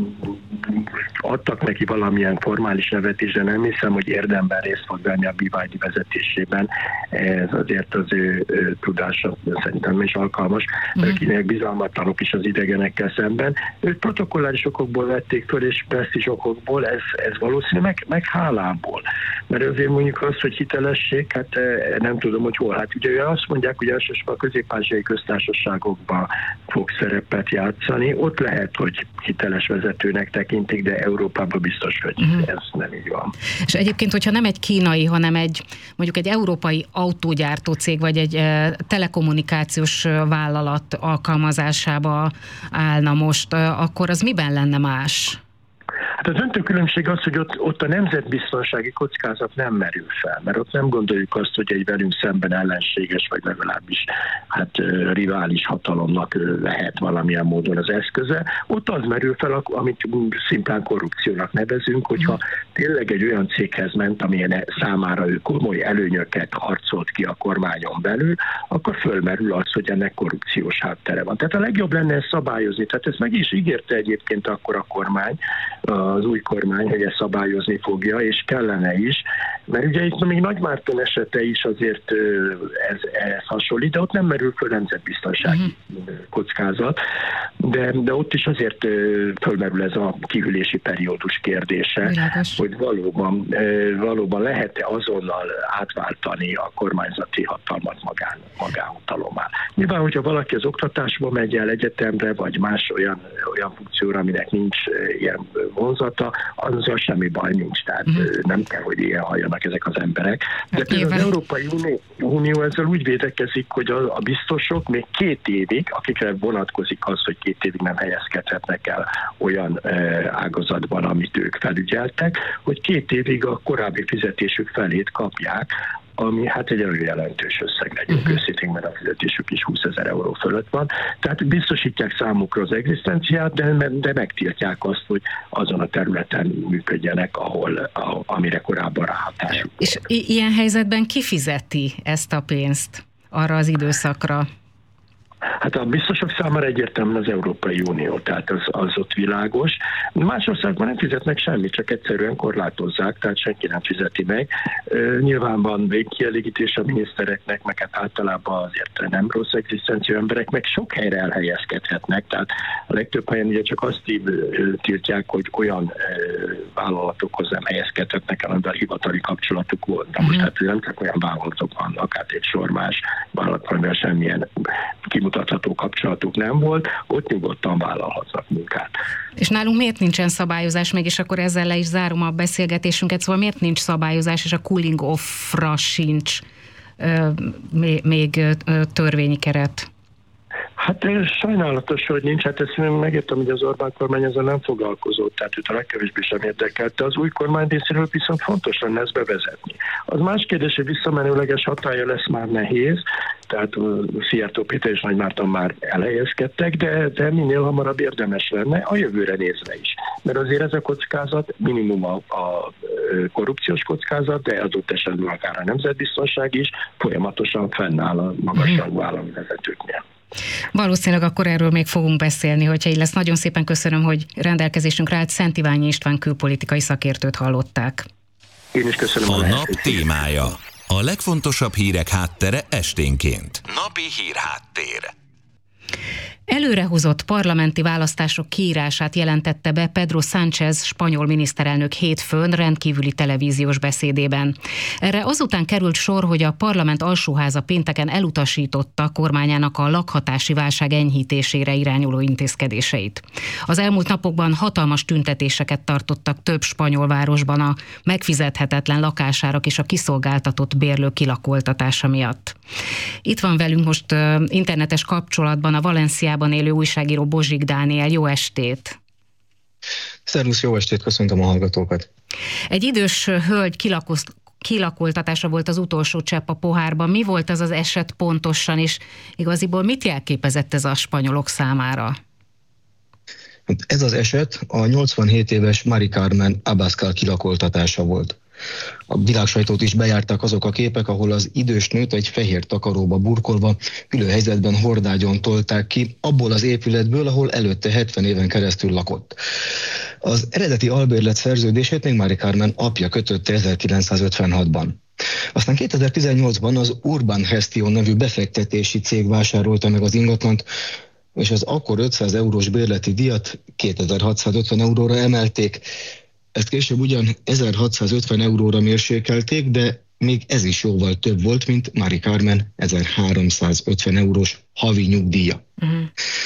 [SPEAKER 23] adtak neki valamilyen formális nevet is, de nem hiszem, hogy érdemben részt fog venni a bé vé dé vezetésében. Ez azért az ő, ő tudása szerintem is alkalmas, mm. akinek bizalmatlanok is az idegenekkel szemben. Őt protokolláris okokból vették föl, és presztízs okokból, ez, ez valószínű, meg, meg hálából. Mert azért mondjuk azt, hogy hitelesség, hát nem tudom, hogy hol. Hát ugye azt mondják, hogy elsősorban a közép-ázsiai köztársaságokban fog szerepet játszani. Ott lehet, hogy hiteles vezetőnek tekintik, de Európában biztos, hogy uh-huh. ez nem így van.
[SPEAKER 3] És egyébként, hogyha nem egy kínai, hanem egy mondjuk egy európai autógyártó cég, vagy egy e, telekommunikációs vállalat alkalmazásába állna most, akkor az miben lenne más?
[SPEAKER 23] Hát a döntő különbség az, hogy ott, ott a nemzetbiztonsági kockázat nem merül fel, mert ott nem gondoljuk azt, hogy egy velünk szemben ellenséges, vagy legalábbis hát rivális hatalomnak lehet valamilyen módon az eszköze. Ott az merül fel, amit szimplán korrupciónak nevezünk, hogyha tényleg egy olyan céghez ment, amilyen számára ő komoly előnyöket harcolt ki a kormányon belül, akkor fölmerül az, hogy ennek korrupciós háttere van. Tehát a legjobb lenne ezt szabályozni. Tehát ezt meg is ígérte egyébként akkor a kormány, az új kormány, hogy ezt szabályozni fogja, és kellene is, mert ugye itt még Nagymárton esete is azért ez, ez hasonlít, de ott nem merül föl nemzetbiztonsági uh-huh. kockázat, de, de ott is azért fölmerül ez a kihűlési periódus kérdése, Világos. hogy valóban, valóban lehet-e azonnal átváltani a kormányzati hatalmat magán, magánhatalommal. Nyilván, hogyha valaki az oktatásba megy el egyetemre, vagy más olyan, olyan funkcióra, aminek nincs ilyen vonzata, azzal semmi baj nincs, tehát uh-huh. nem kell, hogy ilyen halljanak ezek az emberek. De hát például az Európai Unió, Unió ezzel úgy védekezik, hogy a, a biztosok még két évig, akikre vonatkozik az, hogy két évig nem helyezkedhetnek el olyan e, ágazatban, amit ők felügyeltek, hogy két évig a korábbi fizetésük felét kapják, ami hát egy elő jelentős összeg legyünk uh-huh. őszintén, mert a fizetésük is húszezer euró fölött van. Tehát biztosítják számukra az egzisztenciát, de, de megtiltják azt, hogy azon a területen működjenek, ahol, a, amire korábban ráhatásuk.
[SPEAKER 3] És i- ilyen helyzetben ki fizeti ezt a pénzt arra az időszakra?
[SPEAKER 23] Hát a biztosok számára egyértelműen az Európai Unió, tehát az, az ott világos. Más országban nem fizetnek semmit, csak egyszerűen korlátozzák, tehát senki nem fizeti meg. Nyilván van végkielégítés a minisztereknek, meg hát általában azért nem rossz egzisztenciú emberek, meg sok helyre elhelyezkedhetnek, tehát a legtöbb helyen ugye csak azt tiltják, hogy olyan vállalatokhoz nem helyezkedhetnek el, amivel hivatali kapcsolatuk volt. De most hát nem csak olyan vállalatok vannak, hát egy sor más vállalat, amivel semmilyen kimutatható kapcsolatuk nem volt, ott nyugodtan vállalhatnak munkát.
[SPEAKER 3] És nálunk miért nincsen szabályozás, mégis akkor ezzel le is zárom a beszélgetésünket, szóval miért nincs szabályozás, és a cooling off-ra sincs ö, még, még ö, törvényi keret?
[SPEAKER 23] Hát sajnálatos, hogy nincs. Hát ezt megértem, hogy az Orbán kormány ezzel nem foglalkozott, tehát őt a legkevésbé sem érdekelt, de az új kormány részéről viszont fontos lenne ezt bevezetni. Az más kérdés, hogy visszamenőleges hatálya lesz már nehéz, tehát Szijjártó Péter és Nagy Márton már elhelyezkedtek, de, de minél hamarabb érdemes lenne a jövőre nézve is. Mert azért ez a kockázat minimum a, a korrupciós kockázat, de adott esetben akár a nemzetbiztonság is folyamatosan fennáll a magasrangú állami vezetőknél.
[SPEAKER 3] Valószínűleg akkor erről még fogunk beszélni, hogyha így lesz. Nagyon szépen köszönöm, hogy rendelkezésünkre állt. Szent Iványi István külpolitikai szakértőt hallották.
[SPEAKER 23] Én is köszönöm.
[SPEAKER 11] A, a nap témája. A legfontosabb hírek háttere esténként. Napi hírháttér.
[SPEAKER 3] Előrehozott parlamenti választások kiírását jelentette be Pedro Sánchez spanyol miniszterelnök hétfőn rendkívüli televíziós beszédében. Erre azután került sor, hogy a parlament alsóháza pénteken elutasította kormányának a lakhatási válság enyhítésére irányuló intézkedéseit. Az elmúlt napokban hatalmas tüntetéseket tartottak több spanyol városban a megfizethetetlen lakásárak és a kiszolgáltatott bérlők kilakoltatása miatt. Itt van velünk most uh, internetes kapcsolatban a Valenciában élő újságíró Bozsik Dániel. Jó estét!
[SPEAKER 1] Szervusz, jó estét, köszöntöm a hallgatókat!
[SPEAKER 3] Egy idős hölgy kilakoltatása volt az utolsó csepp a pohárban. Mi volt az az eset pontosan, és igaziból mit jelképezett ez a spanyolok számára?
[SPEAKER 1] Ez az eset a nyolcvanhét éves Mari Carmen Abascal kilakoltatása volt. A világsajtót is bejárták azok a képek, ahol az idős nőt egy fehér takaróba burkolva ülő helyzetben hordágyon tolták ki abból az épületből, ahol előtte hetven éven keresztül lakott. Az eredeti albérlet szerződését még Mari Carmen apja kötötte ezerkilencszázötvenhatban. Aztán kétezer-tizennyolcban az Urban Gestion nevű befektetési cég vásárolta meg az ingatlant, és az akkor ötszáz eurós bérleti díjat kétezer-hatszázötven euróra emelték. Ezt később ugyan ezerhatszázötven euróra mérsékelték, de még ez is jóval több volt, mint Mari Carmen ezerháromszázötven eurós havi nyugdíja. Uh-huh.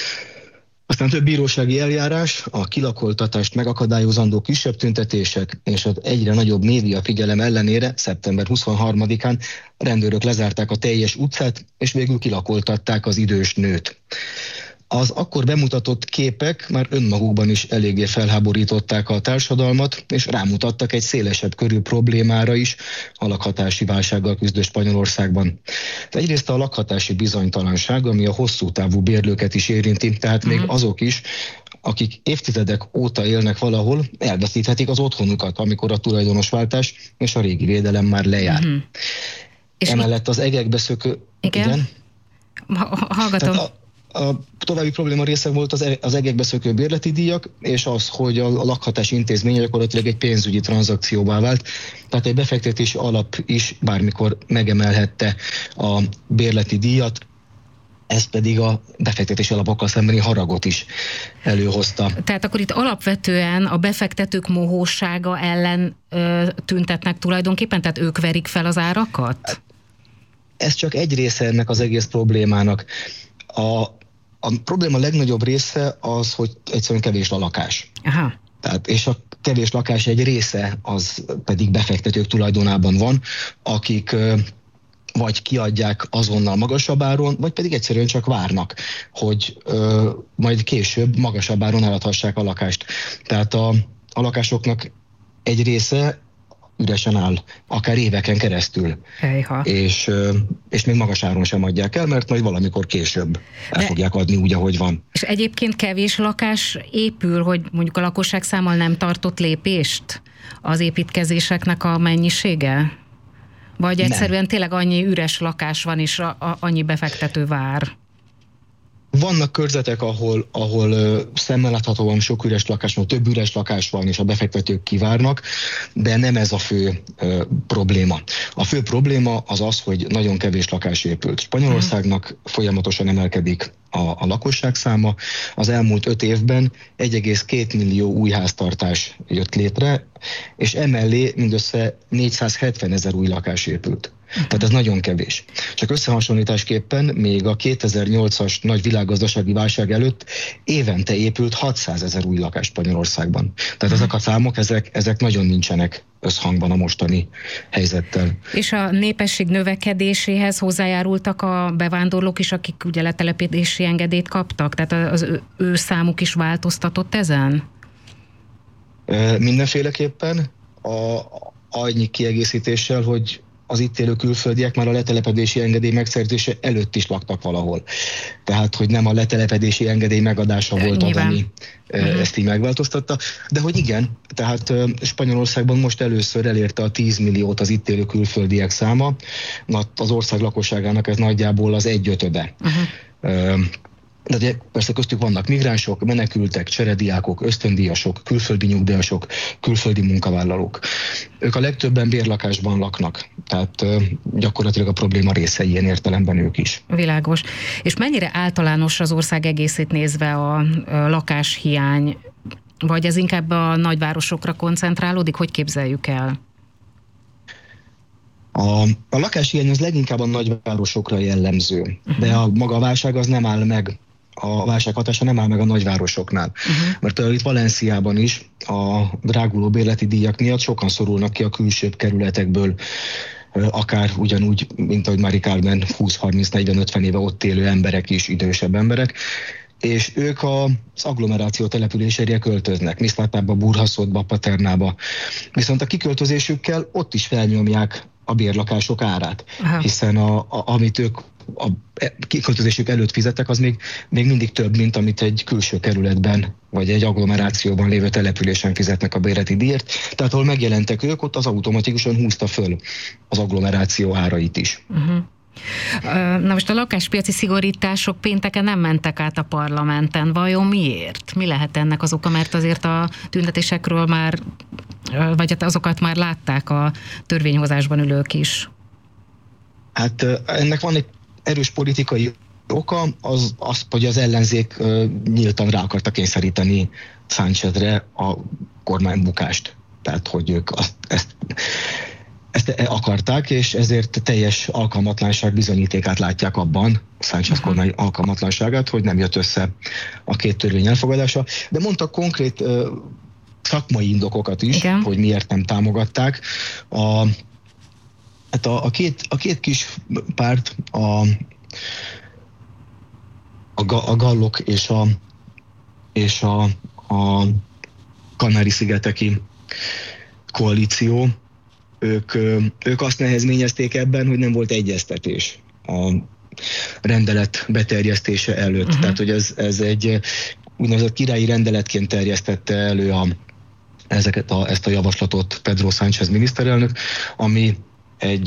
[SPEAKER 1] Aztán több bírósági eljárás, a kilakoltatást megakadályozandó kisebb tüntetések és az egyre nagyobb média figyelem ellenére szeptember huszonharmadikán a rendőrök lezárták a teljes utcát, és végül kilakoltatták az idős nőt. Az akkor bemutatott képek már önmagukban is eléggé felháborították a társadalmat, és rámutattak egy szélesebb körű problémára is a lakhatási válsággal küzdő Spanyolországban. Egyrészt a lakhatási bizonytalanság, ami a hosszú távú bérlőket is érinti, tehát még azok is, akik évtizedek óta élnek valahol, elveszíthetik az otthonukat, amikor a tulajdonosváltás és a régi védelem már lejár. Uh-huh. Emellett az egekbe szökő...
[SPEAKER 3] Igen? Igen? Hallgatom.
[SPEAKER 1] A további probléma része volt az, az egekbe szökő bérleti díjak, és az, hogy a, a lakhatási intézmény gyakorlatilag egy pénzügyi tranzakcióvá vált, tehát egy befektetési alap is bármikor megemelhette a bérleti díjat, ez pedig a befektetési alapokkal szembeni haragot is előhozta.
[SPEAKER 3] Tehát akkor itt alapvetően a befektetők mohósága ellen ö, tüntetnek tulajdonképpen, tehát ők verik fel az árakat?
[SPEAKER 1] Ez csak egy része ennek az egész problémának. A A probléma legnagyobb része az, hogy egyszerűen kevés a lakás.
[SPEAKER 3] Aha.
[SPEAKER 1] Tehát, és a kevés lakás egy része az pedig befektetők tulajdonában van, akik vagy kiadják azonnal magasabb áron, vagy pedig egyszerűen csak várnak, hogy ö, majd később magasabb áron eladhassák a lakást. Tehát a, a lakásoknak egy része üresen áll, akár éveken keresztül.
[SPEAKER 3] Hejha.
[SPEAKER 1] És, és még magas áron sem adják el, mert majd valamikor később el De, fogják adni úgy, ahogy van.
[SPEAKER 3] És egyébként kevés lakás épül, hogy mondjuk a lakosság számmal nem tartott lépést az építkezéseknek a mennyisége? Vagy egyszerűen nem. Tényleg annyi üres lakás van, és a, a, annyi befektető vár?
[SPEAKER 1] Vannak körzetek, ahol, ahol uh, szemmel láthatóan sok üres lakás van, több üres lakás van, és a befektetők kivárnak, de nem ez a fő uh, probléma. A fő probléma az az, hogy nagyon kevés lakás épült. Spanyolországnak folyamatosan emelkedik a, a lakosság száma. Az elmúlt öt évben egy egész két millió új háztartás jött létre, és emellé mindössze négyszázhetven ezer új lakás épült. Tehát ez nagyon kevés. Csak összehasonlításképpen még a kétezer-nyolcas nagy világgazdasági válság előtt évente épült hatszázezer új lakás Spanyolországban. Tehát ezek a számok, ezek, ezek nagyon nincsenek összhangban a mostani helyzettel.
[SPEAKER 3] És a népesség növekedéséhez hozzájárultak a bevándorlók is, akik ugye letelepedési engedélyt kaptak? Tehát az ő, ő számuk is változtatott ezen?
[SPEAKER 1] Mindenféleképpen a, annyi kiegészítéssel, hogy az itt élő külföldiek már a letelepedési engedély megszerzése előtt is laktak valahol. Tehát, hogy nem a letelepedési engedély megadása volt
[SPEAKER 3] Nyilván.
[SPEAKER 1] az, ami uh-huh. ezt így megváltoztatta. De hogy igen, tehát Spanyolországban most először elérte a tíz milliót az itt élő külföldiek száma. Az ország lakosságának ez nagyjából az egyötöde. Uh-huh. De ugye persze köztük vannak migránsok, menekültek, cserediákok, ösztöndíjasok, külföldi nyugdíjasok, külföldi munkavállalók. Ők a legtöbben bérlakásban laknak, tehát gyakorlatilag a probléma része ilyen értelemben ők is.
[SPEAKER 3] Világos. És mennyire általános az ország egészét nézve a lakáshiány, vagy ez inkább a nagyvárosokra koncentrálódik? Hogy képzeljük el?
[SPEAKER 1] A, a lakáshiány az leginkább a nagyvárosokra jellemző, uh-huh. de a maga a válság az nem áll meg, a válság hatása nem áll meg a nagyvárosoknál. Uh-huh. Mert uh, itt Valenciában is a dráguló bérleti díjak miatt sokan szorulnak ki a külsőbb kerületekből, uh, akár ugyanúgy, mint ahogy Mari Carmen húsz harminc negyven ötven éve ott élő emberek is, idősebb emberek, és ők az agglomeráció településére költöznek, Misztlátába, Burhaszódba, Paternába. Viszont a kiköltözésükkel ott is felnyomják a bérlakások árát, Aha. hiszen a, a, amit ők a kiköltözésük előtt fizettek, az még, még mindig több, mint amit egy külső kerületben, vagy egy agglomerációban lévő településen fizetnek a bérleti díjért. Tehát ahol megjelentek ők, ott az automatikusan húzta föl az agglomeráció árait is.
[SPEAKER 3] Uh-huh. Na most a lakáspiaci szigorítások pénteken nem mentek át a parlamenten. Vajon miért? Mi lehet ennek az oka? Mert azért a tüntetésekről már, vagy azokat már látták a törvényhozásban ülők is.
[SPEAKER 1] Hát ennek van egy erős politikai oka, az, az hogy az ellenzék nyíltan rá akarta kényszeríteni Sánchezre a kormánybukást. Tehát, hogy ők azt, ezt Ezt akarták, és ezért teljes alkalmatlanság bizonyítékát látják abban, a Sánchez kormány alkalmatlanságát, hogy nem jött össze a két törvény elfogadása. De mondtak konkrét uh, szakmai indokokat is, Igen. hogy miért nem támogatták. A, hát a, a, két, a két kis párt, a, a, a Gallok és a, és a, a Kanári-szigeteki koalíció, Ők, ők azt nehezményezték ebben, hogy nem volt egyeztetés a rendelet beterjesztése előtt. Uh-huh. Tehát, hogy ez, ez egy úgynevezett királyi rendeletként terjesztette elő a, ezeket a, ezt a javaslatot Pedro Sánchez miniszterelnök, ami egy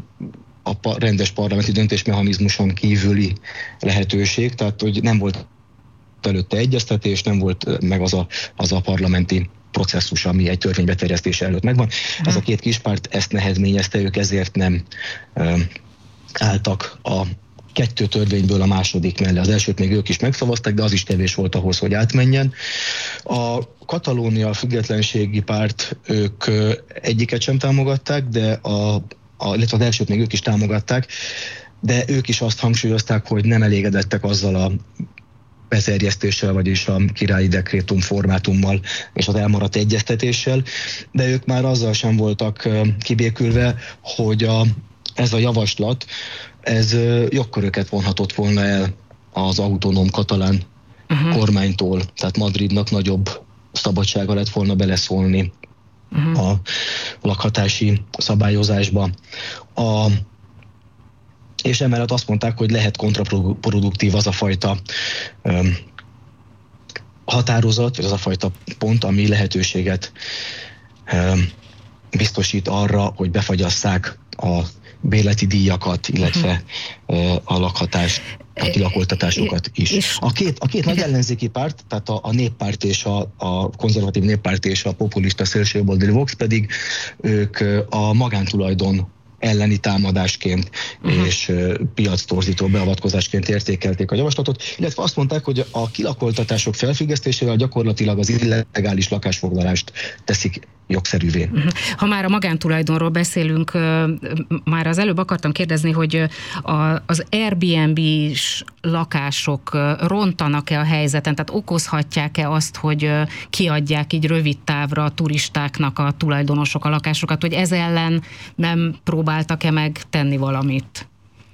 [SPEAKER 1] a rendes parlamenti döntésmechanizmuson kívüli lehetőség, tehát, hogy nem volt előtte egyeztetés, nem volt meg az a, az a parlamenti processzus, ami egy törvény beterjesztése előtt megvan. Hmm. Ez a két kispárt ezt nehezményezte, ők ezért nem ö, álltak a kettő törvényből a második mellé. Az elsőt még ők is megszavazták, de az is kevés volt ahhoz, hogy átmenjen. A Katalónia függetlenségi párt, ők ö, egyiket sem támogatták, de a, a, illetve az elsőt még ők is támogatták, de ők is azt hangsúlyozták, hogy nem elégedettek azzal a beterjesztéssel, vagyis a királyi dekrétum formátummal és az elmaradt egyeztetéssel, de ők már azzal sem voltak kibékülve, hogy a, ez a javaslat, ez jogköröket vonhatott volna el az autonóm katalán uh-huh. kormánytól, tehát Madridnak nagyobb szabadsága lett volna beleszólni uh-huh. a lakhatási szabályozásba. A és emellett azt mondták, hogy lehet kontraproduktív az a fajta um, határozat, vagy az a fajta pont, ami lehetőséget um, biztosít arra, hogy befagyasszák a bérleti díjakat, illetve uh, a lakhatást, a kilakoltatásokat is. A két, a két nagy ellenzéki párt, tehát a, a néppárt és a, a konzervatív néppárt és a populista szélsőjobboldali Vox pedig ők a magántulajdon elleni támadásként uh-huh. és uh, piactorzító beavatkozásként értékelték a javaslatot, illetve azt mondták, hogy a kilakoltatások felfüggesztésével gyakorlatilag az illegális lakásfoglalást teszik jogszerűvé. Uh-huh. Ha
[SPEAKER 3] már a magántulajdonról beszélünk, uh, már az előbb akartam kérdezni, hogy uh, az Airbnb-s lakások uh, rontanak-e a helyzeten, tehát okozhatják-e azt, hogy uh, kiadják így rövid távra a turistáknak a tulajdonosok a lakásokat, hogy ez ellen nem próbáltak-e meg tenni valamit?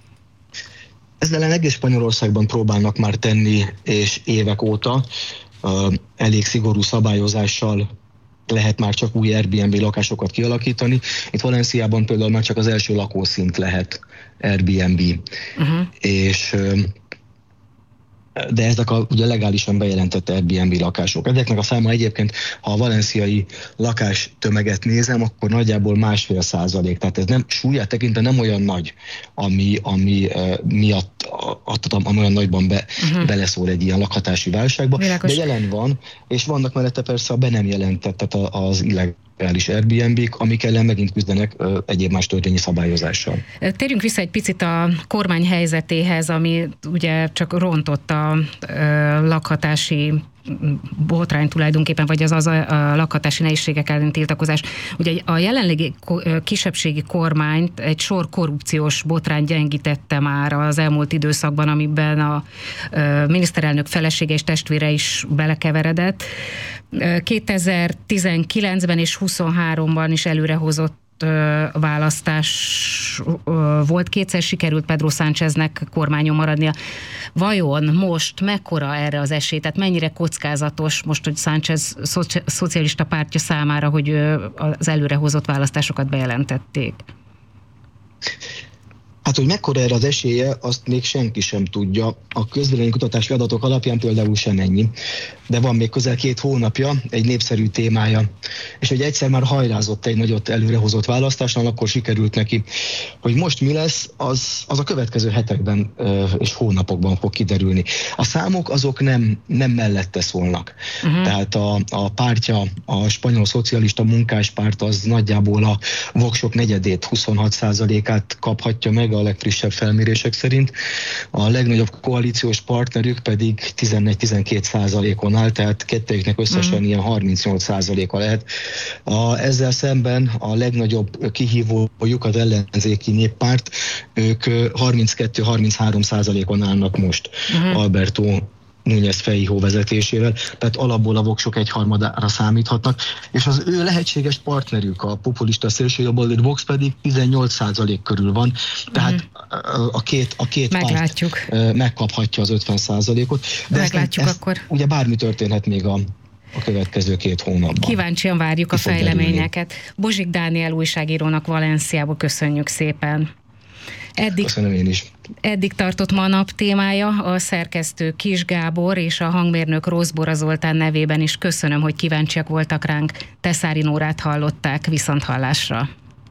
[SPEAKER 1] Ezzel ellen egész Spanyolországban próbálnak már tenni, és évek óta uh, elég szigorú szabályozással lehet már csak új Airbnb lakásokat kialakítani. Itt Valenciában például már csak az első lakószint lehet Airbnb. Uh-huh. És de ezek a ugye legálisan bejelentett Airbnb lakások. Ezeknek a száma egyébként, ha a valenciai lakás tömeget nézem, akkor nagyjából másfél százalék. Tehát ez nem súlyát tekintve nem olyan nagy, ami, ami uh, miatt ami olyan nagyban be, uh-huh. beleszól egy ilyen lakhatási válságba. Világos. De jelen van, és vannak mellette persze a be nem jelentett, tehát az illegális Airbnb-k, amik ellen megint küzdenek uh, egyéb más törvényi szabályozással.
[SPEAKER 3] Térjünk vissza egy picit a kormány helyzetéhez, ami ugye csak rontott a uh, lakhatási botrány tulajdonképpen, vagy az, az a, a lakhatási nehézségek ellen tiltakozás. Ugye a jelenlegi kisebbségi kormányt egy sor korrupciós botrány gyengítette már az elmúlt időszakban, amiben a, a miniszterelnök felesége és testvére is belekeveredett. kétezer-tizenkilencben és huszonháromban is előrehozott választás volt, kétszer sikerült Pedro Sáncheznek kormányon maradnia. Vajon most mekkora erre az esély? Tehát mennyire kockázatos most, hogy Sánchez szoci- szocialista pártja számára, hogy az előrehozott választásokat bejelentették?
[SPEAKER 1] Hát, hogy mekkora erre az esélye, azt még senki sem tudja. A közvéleménykutatási adatok alapján például sem ennyi. De van még közel két hónapja egy népszerű témája. És hogy egyszer már hajrázott egy nagyot előrehozott választásnál, akkor sikerült neki. Hogy most mi lesz, az, az a következő hetekben és hónapokban fog kiderülni. A számok azok nem, nem mellette szólnak. Uh-huh. Tehát a, a pártja, a spanyol szocialista munkáspárt az nagyjából a voksok negyedét, huszonhat százalékát kaphatja meg a legfrissebb felmérések szerint. A legnagyobb koalíciós partnerük pedig tizenegy-tizenkét százalékon áll, tehát kettőjüknek összesen mm. ilyen harmincnyolc százaléka lehet. A, ezzel szemben a legnagyobb kihívójuk az ellenzéki néppárt, ők harminckettő-harminchárom százalékon állnak most. Mm. Alberto Núñez Feijóo vezetésével, tehát alapból a voksok egyharmadára számíthatnak, és az ő lehetséges partnerük, a populista szélsőjobboldali Vox pedig tizennyolc százalék körül van, tehát mm. a két, a két
[SPEAKER 3] Meglátjuk.
[SPEAKER 1] párt megkaphatja az ötven százalékot. De
[SPEAKER 3] Meglátjuk
[SPEAKER 1] ezt,
[SPEAKER 3] akkor.
[SPEAKER 1] Ezt, ugye bármi történhet még a a következő két hónapban.
[SPEAKER 3] Kíváncsian várjuk a fejleményeket. Bozsik Dániel újságírónak Valenciából köszönjük szépen. Eddig,
[SPEAKER 1] Köszönöm én is.
[SPEAKER 3] Eddig tartott ma a nap témája, a szerkesztő Kis Gábor és a hangmérnök Rózbora Zoltán nevében is köszönöm, hogy kíváncsiak voltak ránk. Teszári Nórát hallották, viszonthallásra.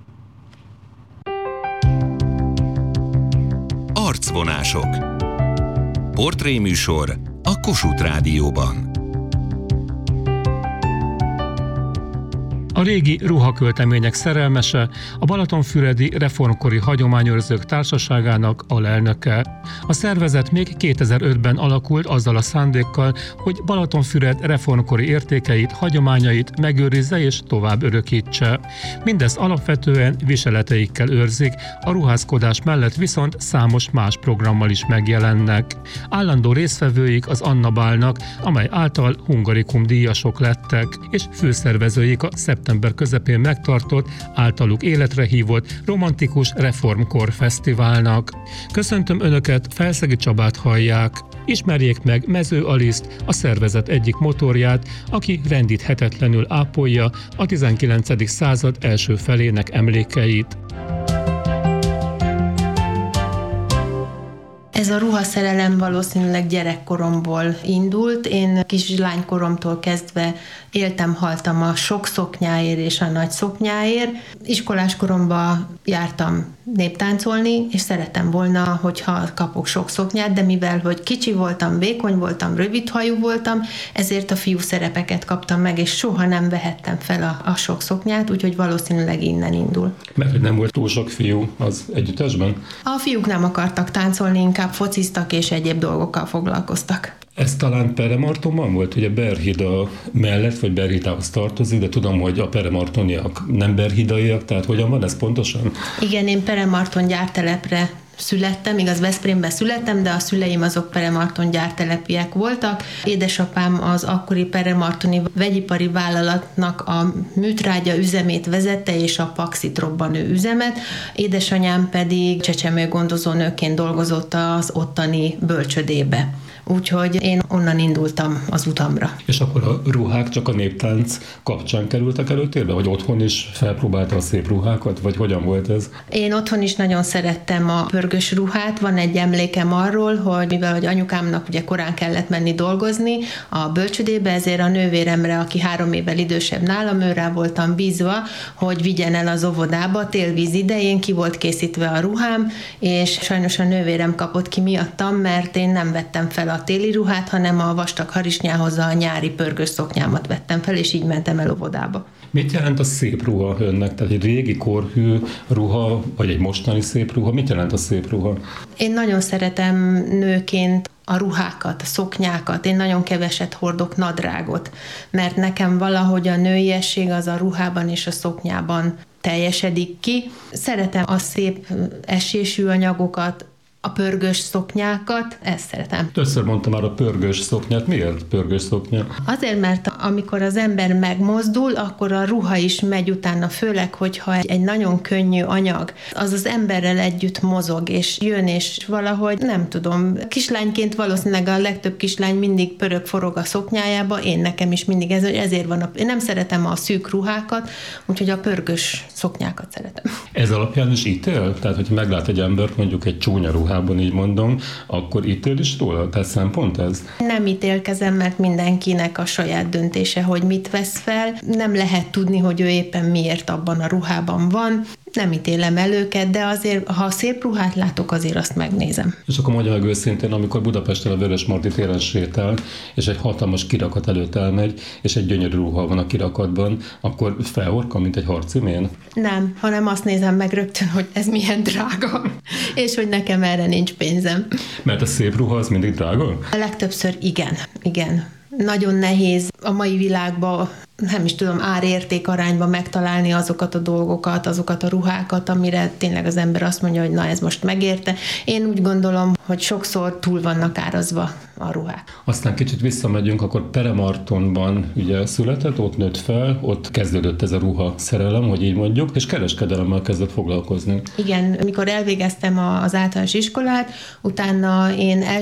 [SPEAKER 11] Arcvonások. Portréműsor a Kossuth Rádióban.
[SPEAKER 2] A régi ruhaköltemények szerelmese, a Balatonfüredi Reformkori Hagyományőrzők Társaságának alelnöke. A szervezet még kétezer-ötben alakult azzal a szándékkal, hogy Balatonfüred reformkori értékeit, hagyományait megőrizze és tovább örökítse. Mindezt alapvetően viseleteikkel őrzik, a ruházkodás mellett viszont számos más programmal is megjelennek. Állandó résztvevőik az Anna Bálnak, amely által Hungarikum díjasok lettek, és főszervezőik a szeptember közepén megtartott, általuk életre hívott romantikus reformkor fesztiválnak. Köszöntöm Önöket, Felszegi Csabát hallják. Ismerjék meg Mező Aliszt, a szervezet egyik motorját, aki rendíthetetlenül ápolja a tizenkilencedik század első felének emlékeit.
[SPEAKER 6] Ez a ruhaszerelem valószínűleg gyerekkoromból indult. Én kislánykoromtól kezdve éltem, haltam a sok szoknyáért és a nagy szoknyáért. Iskolás koromban jártam néptáncolni, és szerettem volna, hogyha kapok sok szoknyát, de mivel, hogy kicsi voltam, vékony voltam, rövidhajú voltam, ezért a fiú szerepeket kaptam meg, és soha nem vehettem fel a, a sok szoknyát, úgyhogy valószínűleg innen indul.
[SPEAKER 2] Mert hogy nem volt túl sok fiú az együttesben?
[SPEAKER 6] A fiúk nem akartak táncolni, inkább fociztak és egyéb dolgokkal foglalkoztak.
[SPEAKER 2] Ez talán Peremartonban volt, ugye Berhida mellett, vagy Berhidához tartozik, de tudom, hogy a peremartoniak nem berhidaiak, tehát hogyan van ez pontosan?
[SPEAKER 6] Igen, én Peremarton gyártelepre születtem, igaz Veszprémben születtem, de a szüleim azok Peremarton gyártelepiek voltak. Édesapám az akkori peremartoni vegyipari vállalatnak a műtrágya üzemét vezette, és a Paxit robbanő üzemet. Édesanyám pedig csecsemőgondozónőként dolgozott az ottani bölcsödébe. Úgyhogy én onnan indultam az utamra.
[SPEAKER 2] És akkor a ruhák csak a néptánc kapcsán kerültek előtérbe? Vagy otthon is felpróbálta a szép ruhákat? Vagy hogyan volt ez?
[SPEAKER 6] Én otthon is nagyon szerettem a pörgős ruhát. Van egy emlékem arról, hogy mivel hogy anyukámnak ugye korán kellett menni dolgozni a bölcsödébe, ezért a nővéremre, aki három évvel idősebb nálam, őrá voltam bízva, hogy vigyen el az óvodába. Télvíz idején ki volt készítve a ruhám, és sajnos a nővérem kapott ki miattam, mert én nem vettem fel a a téli ruhát, hanem a vastag harisnyához a nyári pörgős szoknyámat vettem fel, és így mentem el óvodába.
[SPEAKER 2] Mit jelent a szép ruha önnek? Tehát egy régi korhű ruha, vagy egy mostani szép ruha? Mit jelent a szép ruha?
[SPEAKER 6] Én nagyon szeretem nőként a ruhákat, a szoknyákat. Én nagyon keveset hordok nadrágot, mert nekem valahogy a nőiesség az a ruhában és a szoknyában teljesedik ki. Szeretem a szép esésű anyagokat, a pörgős szoknyákat, ezt szeretem.
[SPEAKER 2] Többször mondtam már a pörgős szoknyát. Miért pörgős szoknya?
[SPEAKER 6] Azért, mert amikor az ember megmozdul, akkor a ruha is megy utána, főleg, hogyha egy nagyon könnyű anyag, az az emberrel együtt mozog, és jön, és valahogy, nem tudom, kislányként valószínűleg a legtöbb kislány mindig pörög, forog a szoknyájába, én nekem is mindig ez, ezért van. A, én nem szeretem a szűk ruhákat, úgyhogy a pörgős szoknyákat szeretem.
[SPEAKER 2] Ez alapján is ítél? Tehát, hogyha meglát egy embert mondjuk egy csúnya ruhában, így mondom, akkor ítél is róla? Tehát szempont ez?
[SPEAKER 6] Nem ítélkezem, mert mindenkinek a saját döntése, hogy mit vesz fel. Nem lehet tudni, hogy ő éppen miért abban a ruhában van. Nem ítélem el őket, de azért, ha szép ruhát látok, azért azt megnézem. És akkor mondja meg őszintén, amikor Budapesten a Vörösmarty téren sétál, és egy hatalmas kirakat előtt elmegy, és egy gyönyörű ruha van a kirakatban, akkor felhorkal, mint egy harcimén? Nem, hanem azt nézem meg rögtön, hogy ez milyen drága, és hogy nekem erre nincs pénzem. Mert a szép ruha az mindig drága? A legtöbbször igen, igen. Nagyon nehéz a mai világban, nem is tudom, ár-érték arányban megtalálni azokat a dolgokat, azokat a ruhákat, amire tényleg az ember azt mondja, hogy na ez most megérte. Én úgy gondolom, hogy sokszor túl vannak árazva a ruhák. Aztán kicsit visszamegyünk, akkor Peremartonban ugye született, ott nőtt fel, ott kezdődött ez a ruha szerelem, hogy így mondjuk, és kereskedelemmel kezdett foglalkozni. Igen, mikor elvégeztem az általános iskolát, utána én